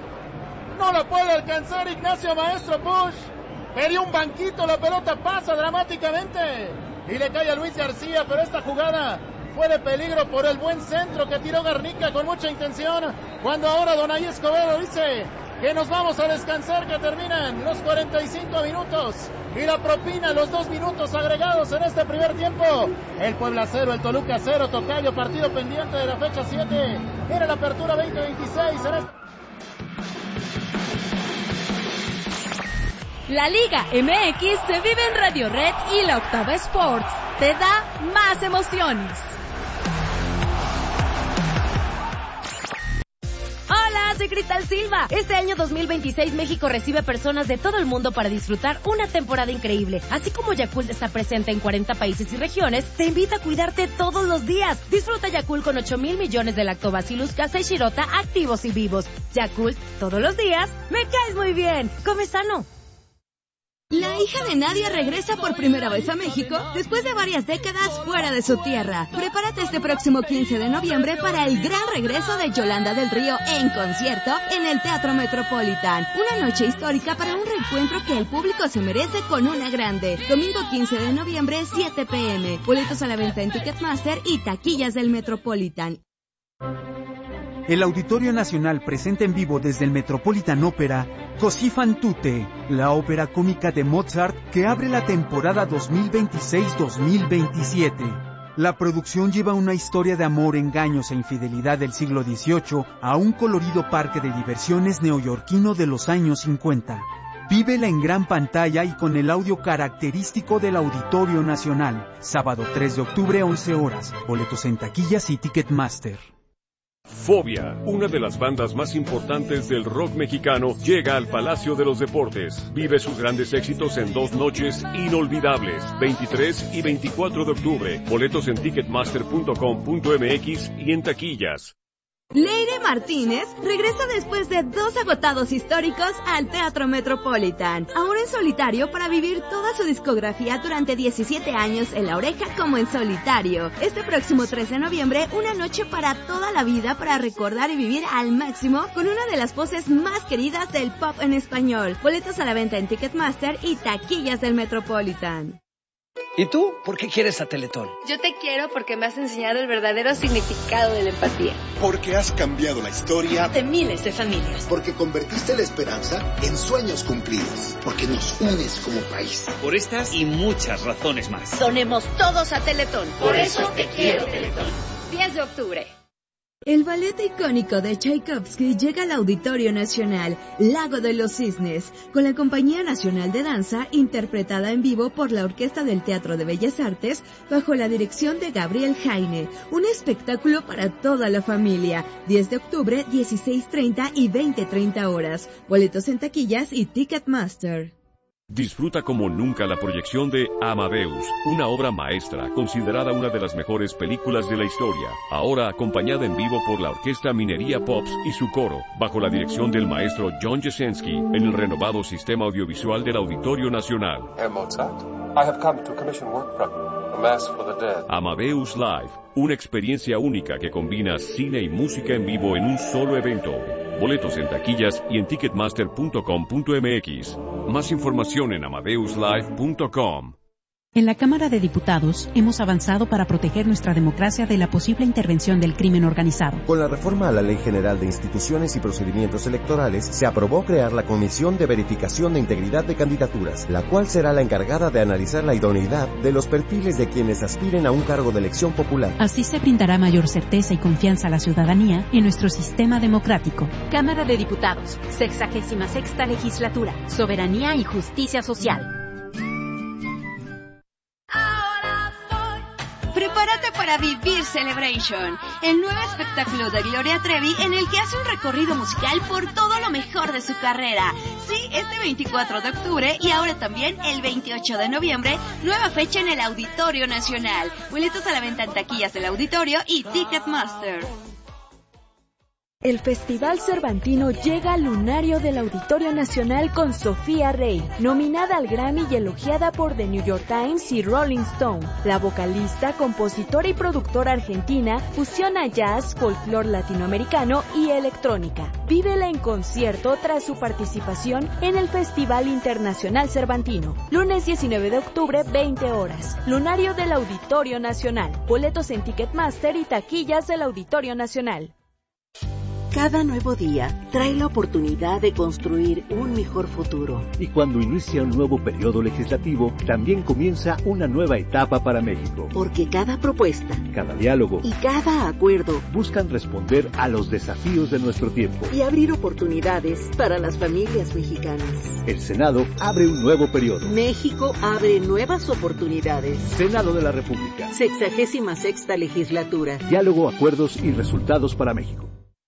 No la puede alcanzar Ignacio Maestro Push. Perdió un banquito, la pelota pasa dramáticamente y le cae a Luis García, pero esta jugada fue de peligro por el buen centro que tiró Garnica con mucha intención, cuando ahora Adonai Escobedo dice que nos vamos a descansar, que terminan los 45 minutos y la propina, los 2 minutos agregados en este primer tiempo. El Puebla 0, el Toluca 0, tocayo, partido pendiente de la fecha 7, era la apertura 2026 en este... La Liga MX se vive en Radio Red y la Octava Sports te da más emociones. Hola, soy Cristal Silva. Este año 2026 México recibe personas de todo el mundo para disfrutar una temporada increíble. Así como Yakult está presente en 40 países y regiones, te invita a cuidarte todos los días. Disfruta Yakult con 8,000 millones de Lactobacillus casei shirota activos y vivos. Yakult, todos los días, me caes muy bien. Come sano. La hija de Nadia regresa por primera vez a México después de varias décadas fuera de su tierra. Prepárate este próximo 15 de noviembre para el gran regreso de Yolanda del Río en concierto en el Teatro Metropolitan. Una noche histórica para un reencuentro que el público se merece con una grande. Domingo 15 de noviembre, 7 p.m. Boletos a la venta en Ticketmaster y taquillas del Metropolitan. El Auditorio Nacional presenta en vivo desde el Metropolitan Opera Così fan tutte, la ópera cómica de Mozart que abre la temporada 2026-2027. La producción lleva una historia de amor, engaños e infidelidad del siglo XVIII a un colorido parque de diversiones neoyorquino de los años 50. Vívela en gran pantalla y con el audio característico del Auditorio Nacional. Sábado 3 de octubre, 11 horas. Boletos en taquillas y Ticketmaster. Fobia, una de las bandas más importantes del rock mexicano, llega al Palacio de los Deportes. Vive sus grandes éxitos en 2 noches inolvidables, 23 y 24 de octubre. Boletos en ticketmaster.com.mx y en taquillas. Leire Martínez regresa después de 2 agotados históricos al Teatro Metropolitan, ahora en solitario para vivir toda su discografía durante 17 años en La Oreja como en solitario. Este próximo 3 de noviembre, una noche para toda la vida para recordar y vivir al máximo con una de las voces más queridas del pop en español. Boletos a la venta en Ticketmaster y taquillas del Metropolitan. ¿Y tú? ¿Por qué quieres a Teletón? Yo te quiero porque me has enseñado el verdadero significado de la empatía. Porque has cambiado la historia de miles de familias. Porque convertiste la esperanza en sueños cumplidos. Porque nos unes como país. Por estas y muchas razones más. Donemos todos a Teletón. Por eso te quiero, Teletón. 10 de octubre. El ballet icónico de Tchaikovsky llega al Auditorio Nacional, Lago de los Cisnes, con la Compañía Nacional de Danza, interpretada en vivo por la Orquesta del Teatro de Bellas Artes, bajo la dirección de Gabriel Jaine. Un espectáculo para toda la familia. 10 de octubre, 16:30 y 20:30 horas. Boletos en taquillas y Ticketmaster. Disfruta como nunca la proyección de Amadeus, una obra maestra considerada una de las mejores películas de la historia, ahora acompañada en vivo por la Orquesta Minería Pops y su coro, bajo la dirección del maestro John Jasenski, en el renovado sistema audiovisual del Auditorio Nacional. Herr Mozart, I have come to commission work from you, a mass for the dead. Amadeus Live, una experiencia única que combina cine y música en vivo en un solo evento. Boletos en taquillas y en ticketmaster.com.mx. Más información en amadeuslive.com. En la Cámara de Diputados hemos avanzado para proteger nuestra democracia de la posible intervención del crimen organizado. Con la reforma a la Ley General de Instituciones y Procedimientos Electorales, se aprobó crear la Comisión de Verificación de Integridad de Candidaturas, la cual será la encargada de analizar la idoneidad de los perfiles de quienes aspiren a un cargo de elección popular. Así se brindará mayor certeza y confianza a la ciudadanía en nuestro sistema democrático. Cámara de Diputados, 66ª Legislatura, Soberanía y Justicia Social. Prepárate para vivir Celebration, el nuevo espectáculo de Gloria Trevi en el que hace un recorrido musical por todo lo mejor de su carrera. Sí, este 24 de octubre y ahora también el 28 de noviembre, nueva fecha en el Auditorio Nacional. Boletos a la venta en taquillas del Auditorio y Ticketmaster. El Festival Cervantino llega al lunario del Auditorio Nacional con Sofía Rey, nominada al Grammy y elogiada por The New York Times y Rolling Stone. La vocalista, compositora y productora argentina fusiona jazz, folclore latinoamericano y electrónica. Vívela en concierto tras su participación en el Festival Internacional Cervantino. Lunes 19 de octubre, 20 horas. Lunario del Auditorio Nacional. Boletos en Ticketmaster y taquillas del Auditorio Nacional. Cada nuevo día trae la oportunidad de construir un mejor futuro. Y cuando inicia un nuevo periodo legislativo, también comienza una nueva etapa para México. Porque cada propuesta, cada diálogo y cada acuerdo buscan responder a los desafíos de nuestro tiempo y abrir oportunidades para las familias mexicanas. El Senado abre un nuevo periodo. México abre nuevas oportunidades. Senado de la República. 66ª Legislatura. Diálogo, acuerdos y resultados para México.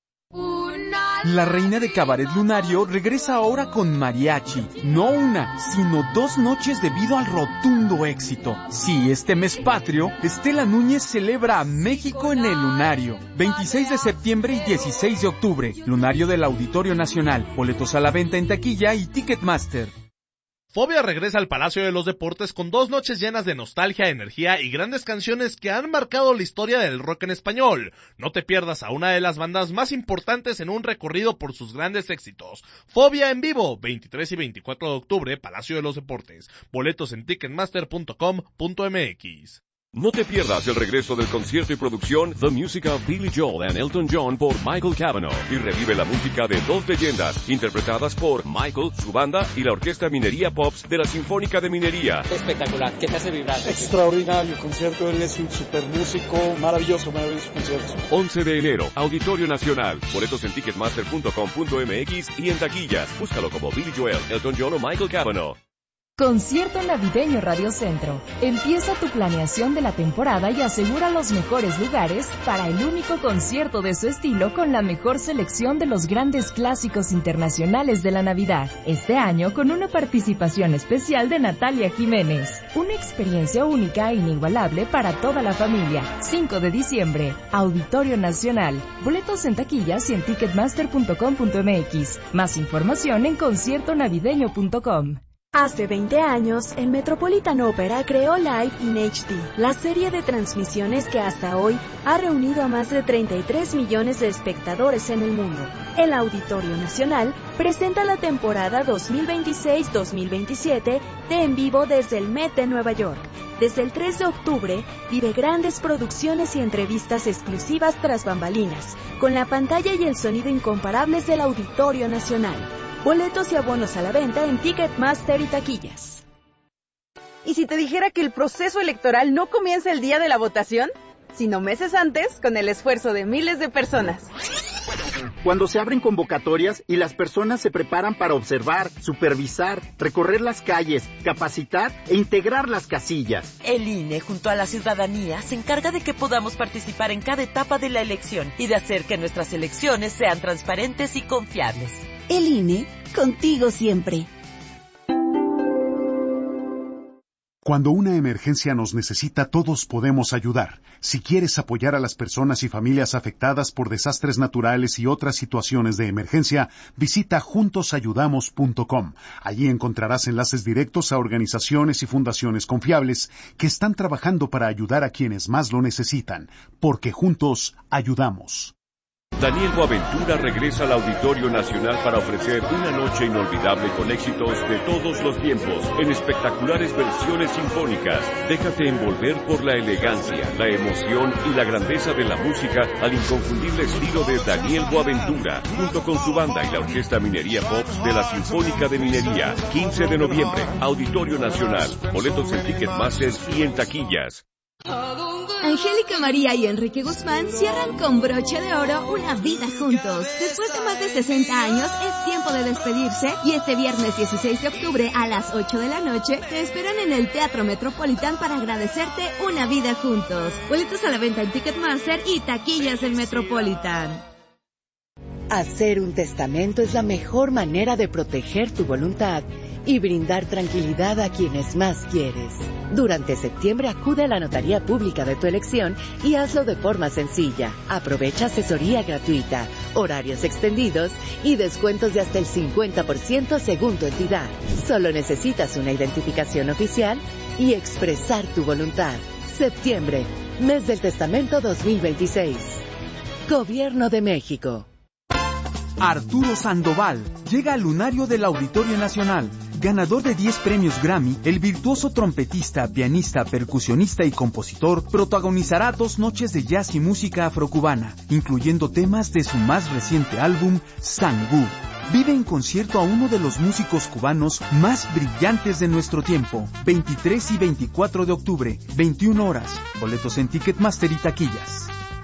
La reina de Cabaret Lunario regresa ahora con mariachi. No una, sino 2 noches debido al rotundo éxito. Sí, este mes patrio, Estela Núñez celebra a México en el Lunario. 26 de septiembre y 16 de octubre. Lunario del Auditorio Nacional. Boletos a la venta en taquilla y Ticketmaster. Fobia regresa al Palacio de los Deportes con 2 noches llenas de nostalgia, energía y grandes canciones que han marcado la historia del rock en español. No te pierdas a una de las bandas más importantes en un recorrido por sus grandes éxitos. Fobia en vivo, 23 y 24 de octubre, Palacio de los Deportes. Boletos en ticketmaster.com.mx. No te pierdas el regreso del concierto y producción The Music of Billy Joel and Elton John por Michael Cavanaugh y revive la música de 2 leyendas interpretadas por Michael, su banda y la Orquesta Minería Pops de la Sinfónica de Minería. Espectacular, ¿qué te hace vibrar? Extraordinario concierto, él es un super músico, maravilloso concierto. 11 de enero, Auditorio Nacional. Boletos en ticketmaster.com.mx y en taquillas. Búscalo como Billy Joel, Elton John o Michael Cavanaugh. Concierto Navideño Radio Centro. Empieza tu planeación de la temporada y asegura los mejores lugares para el único concierto de su estilo con la mejor selección de los grandes clásicos internacionales de la Navidad. Este año con una participación especial de Natalia Jiménez. Una experiencia única e inigualable para toda la familia. 5 de diciembre, Auditorio Nacional. Boletos en taquillas y en ticketmaster.com.mx. Más información en conciertonavideño.com. Hace 20 años, el Metropolitan Opera creó Live in HD, la serie de transmisiones que hasta hoy ha reunido a más de 33 millones de espectadores en el mundo. El Auditorio Nacional presenta la temporada 2026-2027 de En Vivo desde el Met de Nueva York. Desde el 3 de octubre, vive grandes producciones y entrevistas exclusivas tras bambalinas, con la pantalla y el sonido incomparables del Auditorio Nacional. Boletos y abonos a la venta en Ticketmaster y taquillas. ¿Y si te dijera que el proceso electoral no comienza el día de la votación, sino meses antes, con el esfuerzo de miles de personas? Cuando se abren convocatorias y las personas se preparan para observar, supervisar, recorrer las calles, capacitar e integrar las casillas. El INE, junto a la ciudadanía, se encarga de que podamos participar en cada etapa de la elección y de hacer que nuestras elecciones sean transparentes y confiables. El INE, contigo siempre. Cuando una emergencia nos necesita, todos podemos ayudar. Si quieres apoyar a las personas y familias afectadas por desastres naturales y otras situaciones de emergencia, visita juntosayudamos.com. Allí encontrarás enlaces directos a organizaciones y fundaciones confiables que están trabajando para ayudar a quienes más lo necesitan, porque juntos ayudamos. Daniel Boaventura regresa al Auditorio Nacional para ofrecer una noche inolvidable con éxitos de todos los tiempos, en espectaculares versiones sinfónicas. Déjate envolver por la elegancia, la emoción y la grandeza de la música al inconfundible estilo de Daniel Boaventura, junto con su banda y la Orquesta Minería Pops de la Sinfónica de Minería. 15 de noviembre, Auditorio Nacional. Boletos en Ticketmaster y en taquillas. Angélica María y Enrique Guzmán cierran con broche de oro una vida juntos. Después de más de 60 años, es tiempo de despedirse y este viernes 16 de octubre a las 8 de la noche te esperan en el Teatro Metropolitan para agradecerte una vida juntos. Boletos a la venta en Ticketmaster y taquillas del Metropolitan. Hacer un testamento es la mejor manera de proteger tu voluntad y brindar tranquilidad a quienes más quieres. Durante septiembre acude a la notaría pública de tu elección y hazlo de forma sencilla. Aprovecha asesoría gratuita, horarios extendidos y descuentos de hasta el 50% según tu entidad. Solo necesitas una identificación oficial y expresar tu voluntad. Septiembre, mes del testamento 2026. Gobierno de México. Arturo Sandoval llega al lunario del Auditorio Nacional. Ganador de 10 premios Grammy, el virtuoso trompetista, pianista, percusionista y compositor protagonizará 2 noches de jazz y música afrocubana, incluyendo temas de su más reciente álbum, Sangú. Vive en concierto a uno de los músicos cubanos más brillantes de nuestro tiempo. 23 y 24 de octubre, 21 horas. Boletos en Ticketmaster y taquillas.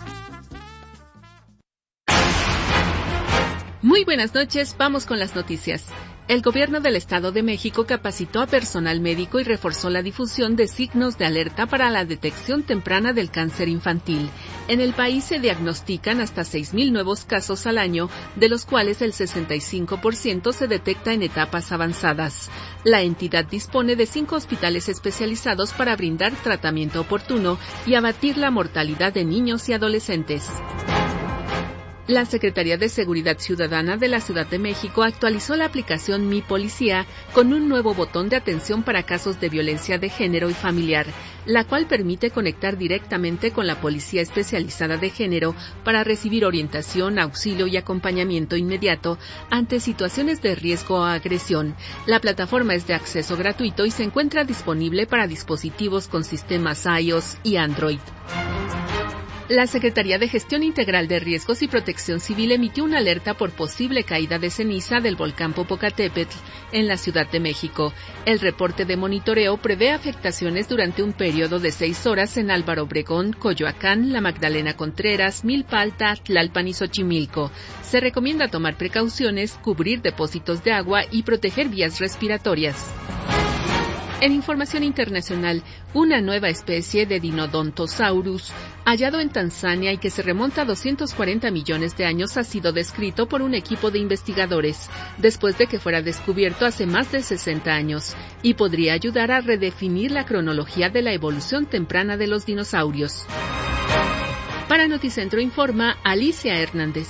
Muy buenas noches, vamos con las noticias. El gobierno del Estado de México capacitó a personal médico y reforzó la difusión de signos de alerta para la detección temprana del cáncer infantil. En el país se diagnostican hasta 6,000 nuevos casos al año, de los cuales el 65% se detecta en etapas avanzadas. La entidad dispone de 5 hospitales especializados para brindar tratamiento oportuno y abatir la mortalidad de niños y adolescentes. La Secretaría de Seguridad Ciudadana de la Ciudad de México actualizó la aplicación Mi Policía con un nuevo botón de atención para casos de violencia de género y familiar, la cual permite conectar directamente con la Policía Especializada de Género para recibir orientación, auxilio y acompañamiento inmediato ante situaciones de riesgo o agresión. La plataforma es de acceso gratuito y se encuentra disponible para dispositivos con sistemas iOS y Android. La Secretaría de Gestión Integral de Riesgos y Protección Civil emitió una alerta por posible caída de ceniza del volcán Popocatépetl en la Ciudad de México. El reporte de monitoreo prevé afectaciones durante un periodo de 6 horas en Álvaro Obregón, Coyoacán, La Magdalena Contreras, Milpalta, Tlalpan y Xochimilco. Se recomienda tomar precauciones, cubrir depósitos de agua y proteger vías respiratorias. En información internacional, una nueva especie de Dinodontosaurus, hallado en Tanzania y que se remonta a 240 millones de años, ha sido descrito por un equipo de investigadores, después de que fuera descubierto hace más de 60 años, y podría ayudar a redefinir la cronología de la evolución temprana de los dinosaurios. Para Noticentro informa Alicia Hernández.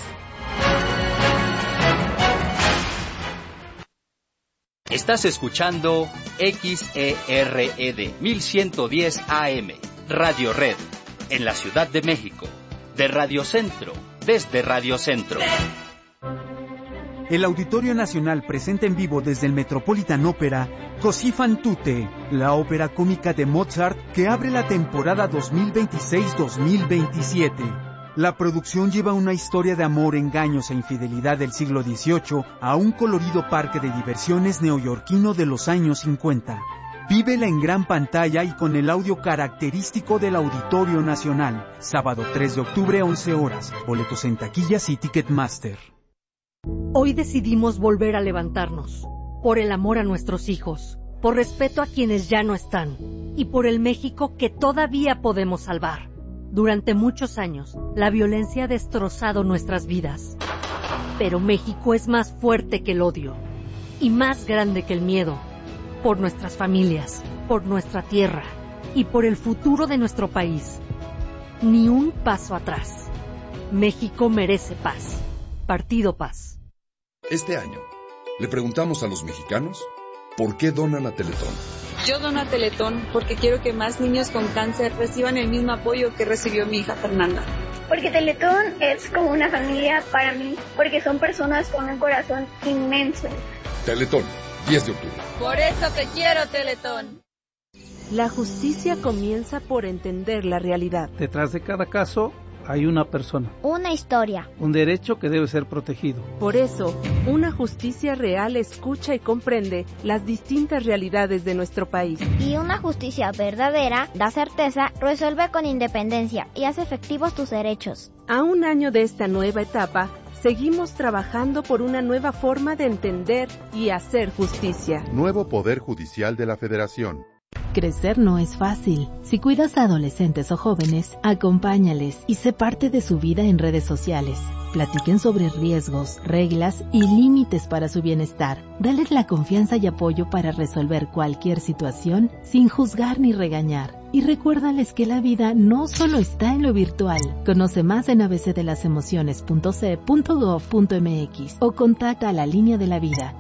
Estás escuchando XERED 1110 AM, Radio Red, en la Ciudad de México, de Radio Centro, desde Radio Centro. El Auditorio Nacional presenta en vivo desde el Metropolitan Opera Così fan tutte, la ópera cómica de Mozart que abre la temporada 2026-2027. La producción lleva una historia de amor, engaños e infidelidad del siglo XVIII a un colorido parque de diversiones neoyorquino de los años 50. Vívela en gran pantalla y con el audio característico del Auditorio Nacional. Sábado 3 de octubre, 11 horas. Boletos en taquillas y Ticketmaster. Hoy decidimos volver a levantarnos. Por el amor a nuestros hijos, por respeto a quienes ya no están y por el México que todavía podemos salvar. Durante muchos años, la violencia ha destrozado nuestras vidas. Pero México es más fuerte que el odio y más grande que el miedo. Por nuestras familias, por nuestra tierra y por el futuro de nuestro país. Ni un paso atrás. México merece paz. Partido Paz. Este año, le preguntamos a los mexicanos por qué donan a Teletón. Yo dono a Teletón porque quiero que más niños con cáncer reciban el mismo apoyo que recibió mi hija Fernanda. Porque Teletón es como una familia para mí, porque son personas con un corazón inmenso. Teletón, 10 de octubre. Por eso te quiero, Teletón. La justicia comienza por entender la realidad. Detrás de cada caso hay una persona. Una historia. Un derecho que debe ser protegido. Por eso, una justicia real escucha y comprende las distintas realidades de nuestro país. Y una justicia verdadera da certeza, resuelve con independencia y hace efectivos tus derechos. A un año de esta nueva etapa, seguimos trabajando por una nueva forma de entender y hacer justicia. Nuevo Poder Judicial de la Federación. Crecer no es fácil. Si cuidas a adolescentes o jóvenes, acompáñales y sé parte de su vida en redes sociales. Platiquen sobre riesgos, reglas y límites para su bienestar. Dales la confianza y apoyo para resolver cualquier situación sin juzgar ni regañar. Y recuérdales que la vida no solo está en lo virtual. Conoce más en abcdelasemociones.ce.gov.mx o contacta a la Línea de la Vida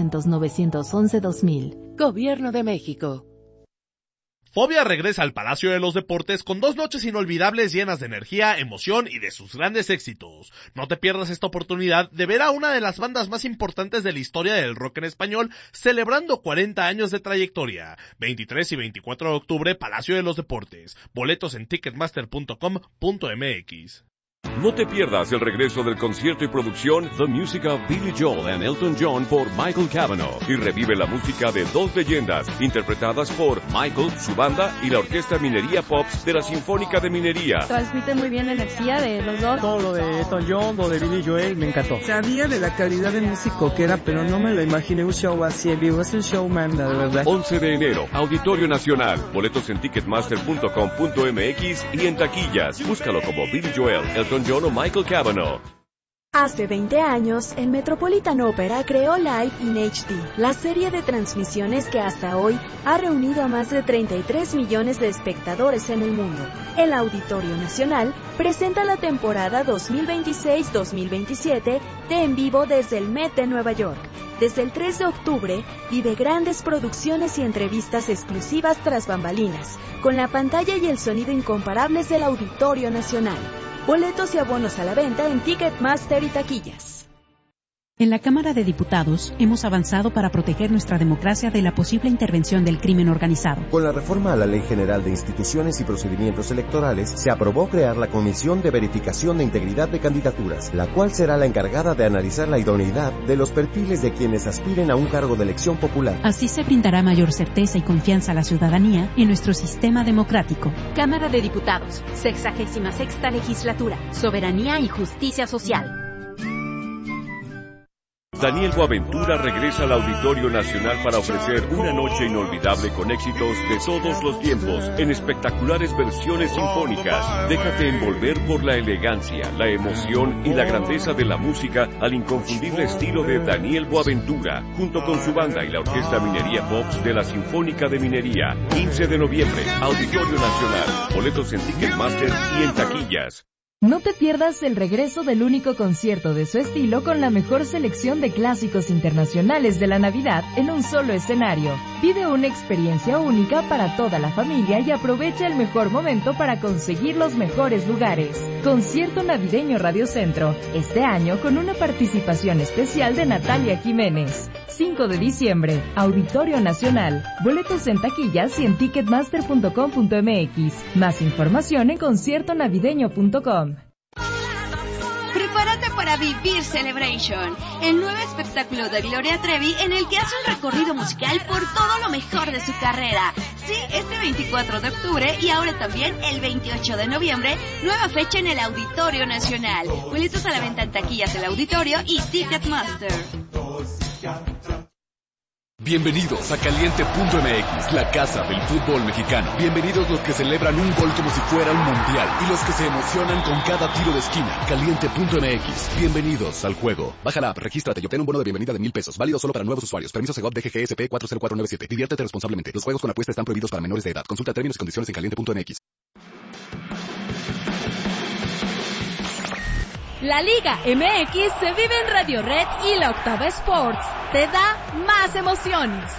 800-911-2000. Gobierno de México. Fobia regresa al Palacio de los Deportes con 2 noches inolvidables llenas de energía, emoción y de sus grandes éxitos. No te pierdas esta oportunidad de ver a una de las bandas más importantes de la historia del rock en español celebrando 40 años de trayectoria. 23 y 24 de octubre, Palacio de los Deportes. Boletos en ticketmaster.com.mx. No te pierdas el regreso del concierto y producción The Music of Billy Joel and Elton John por Michael Cavanaugh y revive la música de 2 leyendas interpretadas por Michael, su banda y la Orquesta Minería Pops de la Sinfónica de Minería. Transmite muy bien la energía de los dos. Todo lo de Elton John, lo de Billy Joel me encantó. Sabía de la calidad de músico que era, pero no me lo imaginé un show así en vivo. Es un showman, la verdad. 11 de enero, Auditorio Nacional. Boletos en ticketmaster.com.mx y en taquillas. Búscalo como Billy Joel, Elton John o Michael Cavanaugh. Hace 20 años, el Metropolitan Opera creó Live in HD, la serie de transmisiones que hasta hoy ha reunido a más de 33 millones de espectadores en el mundo. El Auditorio Nacional presenta la temporada 2026-2027 de En Vivo desde el Met de Nueva York. Desde el 3 de octubre, vive grandes producciones y entrevistas exclusivas tras bambalinas, con la pantalla y el sonido incomparables del Auditorio Nacional. Boletos y abonos a la venta en Ticketmaster y taquillas. En la Cámara de Diputados hemos avanzado para proteger nuestra democracia de la posible intervención del crimen organizado. Con la reforma a la Ley General de Instituciones y Procedimientos Electorales, se aprobó crear la Comisión de Verificación de Integridad de Candidaturas, la cual será la encargada de analizar la idoneidad de los perfiles de quienes aspiren a un cargo de elección popular. Así se brindará mayor certeza y confianza a la ciudadanía en nuestro sistema democrático. Cámara de Diputados, 66ª Legislatura, Soberanía y Justicia Social. Daniel Boaventura regresa al Auditorio Nacional para ofrecer una noche inolvidable con éxitos de todos los tiempos, en espectaculares versiones sinfónicas. Déjate envolver por la elegancia, la emoción y la grandeza de la música al inconfundible estilo de Daniel Boaventura, junto con su banda y la Orquesta Minería Pops de la Sinfónica de Minería. 15 de noviembre, Auditorio Nacional. Boletos en Ticketmaster y en taquillas. No te pierdas el regreso del único concierto de su estilo con la mejor selección de clásicos internacionales de la Navidad en un solo escenario. Vive una experiencia única para toda la familia y aprovecha el mejor momento para conseguir los mejores lugares. Concierto navideño Radio Centro, este año con una participación especial de Natalia Jiménez. 5 de diciembre, Auditorio Nacional. Boletos en taquillas y en ticketmaster.com.mx. Más información en conciertonavideño.com. Prepárate para vivir Celebration, el nuevo espectáculo de Gloria Trevi en el que hace un recorrido musical por todo lo mejor de su carrera. Sí, este 24 de octubre y ahora también el 28 de noviembre, nueva fecha en el Auditorio Nacional. Boletos a la venta en taquillas del Auditorio y Ticketmaster. Bienvenidos a Caliente.mx, la casa del fútbol mexicano. Bienvenidos los que celebran un gol como si fuera un mundial y los que se emocionan con cada tiro de esquina. Caliente.mx, bienvenidos al juego. Baja la app, regístrate y obtén un bono de bienvenida de $1,000. Válido solo para nuevos usuarios. Permiso Segov DGGSP 40497. Diviértete responsablemente. Los juegos con apuesta están prohibidos para menores de edad. Consulta términos y condiciones en Caliente.mx. La Liga MX se vive en Radio Red y la Octava Sports te da más emociones.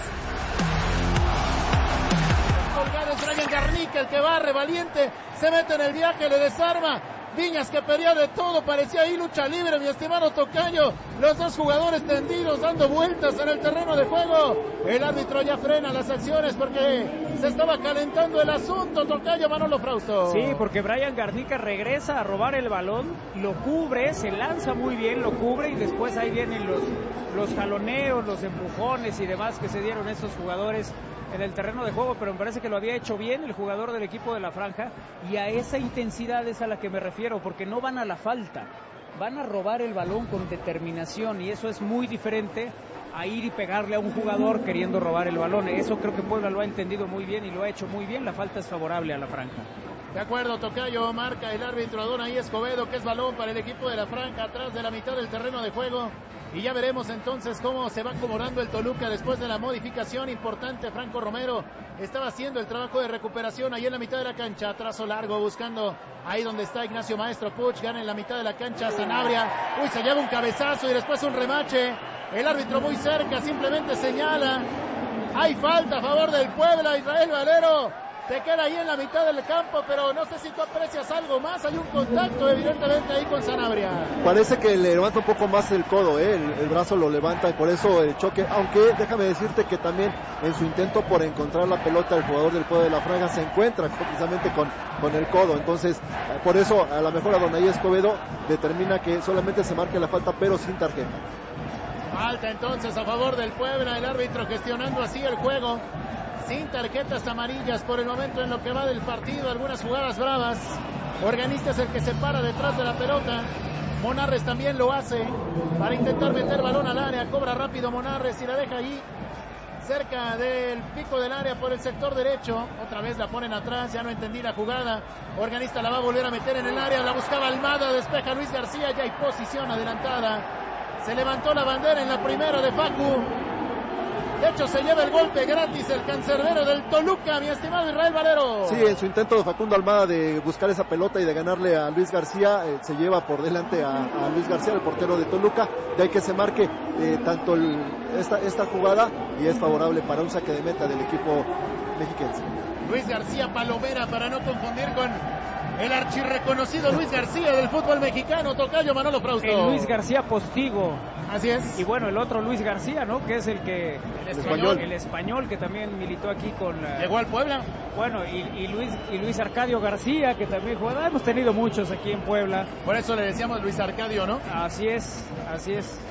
Colgado es Brian Garnica, el que barre, valiente, se mete en el viaje, le desarma. Viñas que pedía de todo, parecía ahí lucha libre, mi estimado tocayo. Los dos jugadores tendidos dando vueltas en el terreno de juego. El árbitro ya frena las acciones porque se estaba calentando el asunto, tocayo Manolo Frausto. Sí, porque Brian Garnica regresa a robar el balón, lo cubre, se lanza muy bien, lo cubre y después ahí vienen los jaloneos, los empujones y demás que se dieron estos jugadores en el terreno de juego, pero me parece que lo había hecho bien el jugador del equipo de la franja, y a esa intensidad es a la que me refiero, porque no van a la falta, van a robar el balón con determinación, y eso es muy diferente a ir y pegarle a un jugador queriendo robar el balón. Eso creo que Puebla lo ha entendido muy bien y lo ha hecho muy bien. La falta es favorable a la franja. De acuerdo, tocayo, marca el árbitro Adonai Escobedo, que es balón para el equipo de la franja atrás de la mitad del terreno de juego. Y ya veremos entonces cómo se va acomodando el Toluca después de la modificación importante. Franco Romero estaba haciendo el trabajo de recuperación ahí en la mitad de la cancha. Trazo largo buscando ahí donde está Ignacio Maestro Puch. Gana en la mitad de la cancha Sanabria. Uy, se lleva un cabezazo y después un remache. El árbitro muy cerca, simplemente señala. Hay falta a favor del Puebla. Israel Valero se queda ahí en la mitad del campo, pero no sé si tú aprecias algo más. Hay un contacto evidentemente ahí con Sanabria. Parece que le levanta un poco más el codo, el brazo lo levanta y por eso el choque, aunque déjame decirte que también en su intento por encontrar la pelota el jugador del Puebla de la Franja se encuentra precisamente con el codo, entonces por eso a lo mejor Adonai Escobedo determina que solamente se marque la falta pero sin tarjeta. Falta entonces a favor del Puebla, el árbitro gestionando así el juego. Sin tarjetas amarillas por el momento en lo que va del partido, algunas jugadas bravas. Organista es el que se para detrás de la pelota. Monarres también lo hace para intentar meter balón al área. Cobra rápido Monarres y la deja ahí cerca del pico del área por el sector derecho. Otra vez la ponen atrás, ya no entendí la jugada. Organista la va a volver a meter en el área, la buscaba Almada, despeja Luis García, ya hay posición adelantada. Se levantó la bandera en la primera de Facu. De hecho, se lleva el golpe gratis el cancerbero del Toluca, mi estimado Israel Valero. Sí, en su intento de Facundo Almada de buscar esa pelota y de ganarle a Luis García, se lleva por delante a Luis García, el portero de Toluca. De ahí que se marque tanto esta jugada y es favorable para un saque de meta del equipo mexiquense. Luis García Palomera, para no confundir con el archirreconocido Luis García del fútbol mexicano, tocayo Manolo Frausto. El Luis García Postigo. Así es. Y bueno, el otro Luis García, ¿no? Que es el español. El español que también militó aquí con... ¿Llegó al Puebla? Bueno, y Luis Arcadio García, que también jugó. Hemos tenido muchos aquí en Puebla. Por eso le decíamos Luis Arcadio, ¿no? Así es, así es.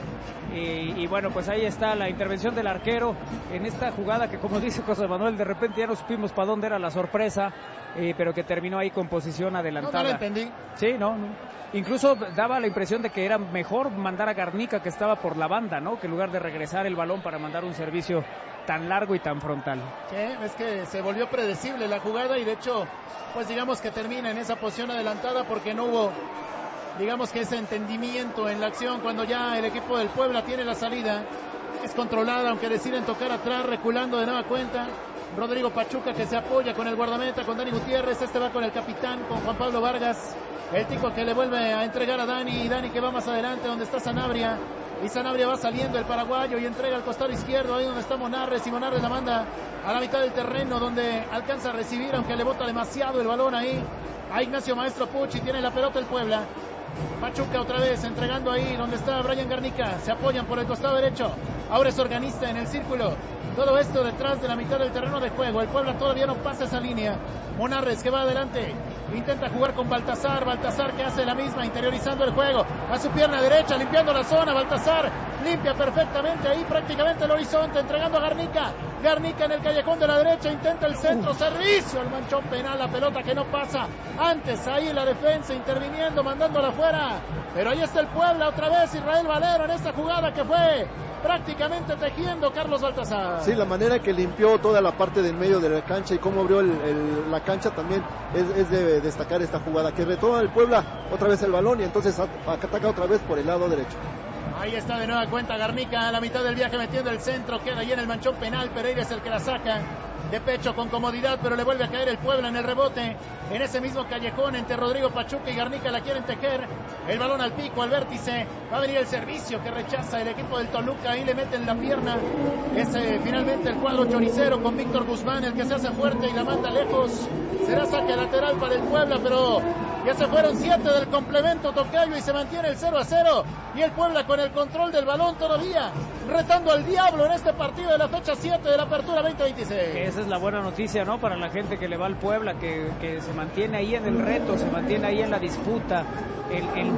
Y bueno, pues ahí está la intervención del arquero en esta jugada que, como dice José Manuel, de repente ya no supimos para dónde era la sorpresa, pero que terminó ahí con posición adelantada. No lo entendí. Sí, no. Incluso daba la impresión de que era mejor mandar a Garnica, que estaba por la banda, ¿no? Que en lugar de regresar el balón para mandar un servicio tan largo y tan frontal. Sí, es que se volvió predecible la jugada y de hecho, pues digamos que termina en esa posición adelantada porque no hubo, digamos que ese entendimiento en la acción cuando ya el equipo del Puebla tiene la salida. Es controlada, aunque deciden tocar atrás, reculando de nueva cuenta. Rodrigo Pachuca que se apoya con el guardameta, con Dani Gutiérrez. Este va con el capitán, con Juan Pablo Vargas. El Tico que le vuelve a entregar a Dani. Y Dani que va más adelante donde está Sanabria. Y Sanabria va saliendo el paraguayo y entrega al costado izquierdo, ahí donde está Monarres. Y Monarres la manda a la mitad del terreno donde alcanza a recibir, aunque le bota demasiado el balón ahí a Ignacio Maestro Puch. Y tiene la pelota el Puebla. Pachuca otra vez entregando ahí donde está Brian Garnica. Se apoyan por el costado derecho. Ahora es Organista en el círculo. Todo esto detrás de la mitad del terreno de juego. El Puebla todavía no pasa esa línea. Monarres que va adelante. Intenta jugar con Baltasar. Baltasar que hace la misma, interiorizando el juego. A su pierna derecha, limpiando la zona. Baltasar limpia perfectamente ahí prácticamente el horizonte. Entregando a Garnica. Garnica en el callejón de la derecha. Intenta el centro. Servicio al manchón penal. La pelota que no pasa. Antes ahí la defensa interviniendo, mandándola afuera. Pero ahí está el Puebla otra vez. Israel Valero en esta jugada que fue prácticamente tejiendo Carlos Baltasar. Sí, la manera que limpió toda la parte del medio de la cancha y cómo abrió la cancha también es de destacar esta jugada, que retoma el Puebla otra vez el balón y entonces ataca otra vez por el lado derecho. Ahí está de nueva cuenta Garnica a la mitad del viaje metiendo el centro, queda ahí en el manchón penal, Pereira es el que la saca de pecho con comodidad, pero le vuelve a caer el Puebla en el rebote, en ese mismo callejón entre Rodrigo Pachuca y Garnica la quieren tejer, el balón al pico, al vértice, va a venir el servicio que rechaza el equipo del Toluca, ahí le meten la pierna, es finalmente el cuadro choricero con Víctor Guzmán, el que se hace fuerte y la manda lejos, será saque lateral para el Puebla, pero ya se fueron 7 del complemento Tocayo y se mantiene el 0-0 y el Puebla con el control del balón todavía, retando al diablo en este partido de la fecha 7 de la Apertura 2026. Esa es la buena noticia, ¿no? Para la gente que le va al Puebla, que se mantiene ahí en el reto, se mantiene ahí en la disputa, el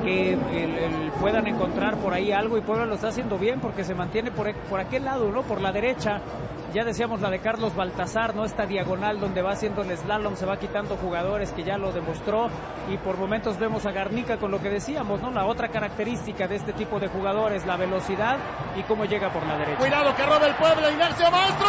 que puedan encontrar por ahí algo, y Puebla lo está haciendo bien porque se mantiene por aquel lado, ¿no? Por la derecha. Ya decíamos la de Carlos Baltasar, ¿no? Esta diagonal donde va haciendo el slalom, se va quitando jugadores, que ya lo demostró, y por momentos vemos a Garnica con lo que decíamos, ¿no? La otra característica de este tipo de jugadores, la velocidad y cómo llega por la derecha. Cuidado que roba el Puebla, Ignacio Maestro.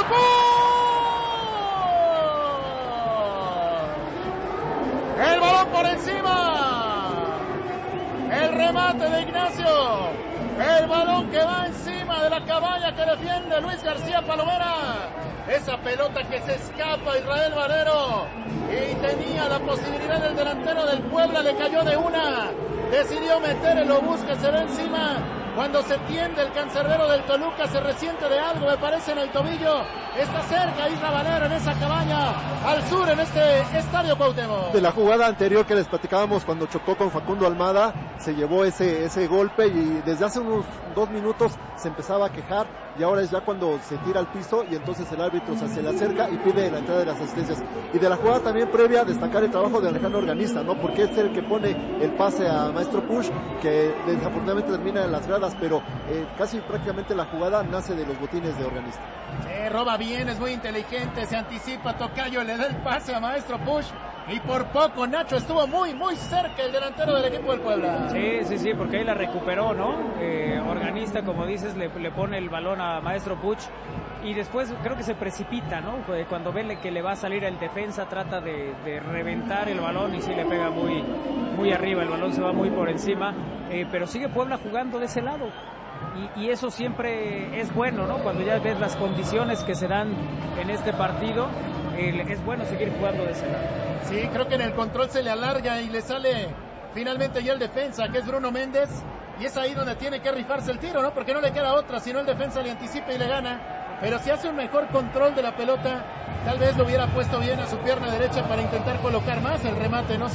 El balón por encima. El remate de Ignacio. El balón que va encima de la cabaña que defiende Luis García Palomera. Esa pelota que se escapa Israel Valero. Y tenía la posibilidad del delantero del Puebla, le cayó de una. Decidió meter el obús que se ve encima. Cuando se tiende el cancerbero del Toluca, se resiente de algo, me parece, en el tobillo. Está cerca Israel Valero en esa cabaña, al sur, en este Estadio Cuauhtémoc. De la jugada anterior que les platicábamos cuando chocó con Facundo Almada, se llevó ese golpe y desde hace unos 2 minutos se empezaba a quejar y ahora es ya cuando se tira al piso y entonces el árbitro se le acerca y pide la entrada de las asistencias. Y de la jugada también previa, destacar el trabajo de Alejandro Organista, ¿no? Porque es el que pone el pase a Maestro Puch, que desafortunadamente termina en las gradas, pero casi prácticamente la jugada nace de los botines de Organista. Roba bien, es muy inteligente, se anticipa Tocayo, le da el pase a Maestro Puch y por poco Nacho estuvo muy cerca el delantero del equipo del Puebla. Sí, porque ahí la recuperó, ¿no? Organista, como dices, le pone el balón a Maestro Puch y después creo que se precipita, ¿no? Cuando ve que le va a salir el defensa, trata de reventar el balón y sí le pega muy arriba, el balón se va muy por encima, pero sigue Puebla jugando de ese lado. Y eso siempre es bueno, ¿no? Cuando ya ves las condiciones que se dan en este partido, es bueno seguir jugando de ese lado. Sí, creo que en el control se le alarga y le sale finalmente ya el defensa, que es Bruno Méndez, y es ahí donde tiene que rifarse el tiro, ¿no? Porque no le queda otra, si no el defensa le anticipa y le gana. Pero si hace un mejor control de la pelota, tal vez lo hubiera puesto bien a su pierna derecha para intentar colocar más el remate, no sé.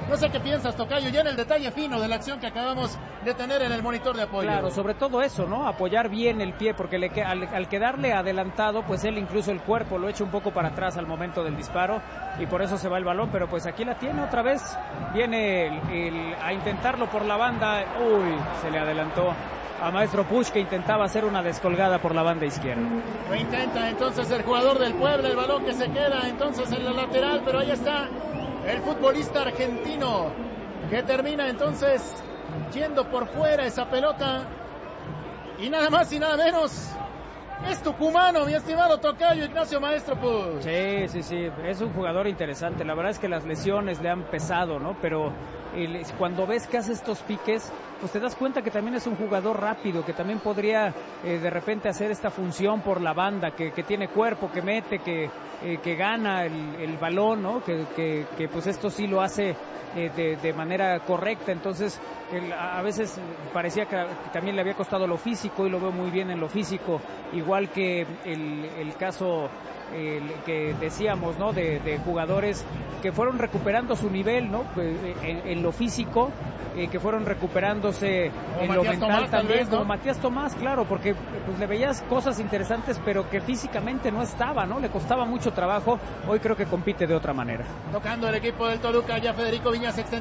No sé qué piensas, tocayo, ya en el detalle fino de la acción que acabamos de tener en el monitor de apoyo. Claro, sobre todo eso, ¿no? Apoyar bien el pie, porque al quedarle adelantado, pues él incluso el cuerpo lo echa un poco para atrás al momento del disparo y por eso se va el balón, pero pues aquí la tiene otra vez, viene a intentarlo por la banda. Uy, se le adelantó a Maestro Puch, que intentaba hacer una descolgada por la banda izquierda. Lo intenta entonces el jugador del Puebla, el balón que se queda entonces en la lateral, pero ahí está el futbolista argentino que termina entonces yendo por fuera esa pelota, y nada más y nada menos es tucumano, mi estimado tocayo Ignacio Maestro Puch. Sí, es un jugador interesante. La verdad es que las lesiones le han pesado, ¿no? Pero cuando ves que hace estos piques, pues te das cuenta que también es un jugador rápido, que también podría de repente hacer esta función por la banda, que tiene cuerpo, que mete, que gana el balón, ¿no? Que pues esto sí lo hace de manera correcta. Entonces a veces parecía que también le había costado lo físico, y lo veo muy bien en lo físico, igual que el caso que decíamos, ¿no? De jugadores que fueron recuperando su nivel, ¿no? En lo físico, que fueron recuperándose en lo mental Tomás, también, ¿no? Como Matías Tomás, claro, porque pues le veías cosas interesantes, pero que físicamente no estaba, ¿no? Le costaba mucho trabajo. Hoy creo que compite de otra manera. Tocando el equipo del Toluca, ya Federico Viñas extendió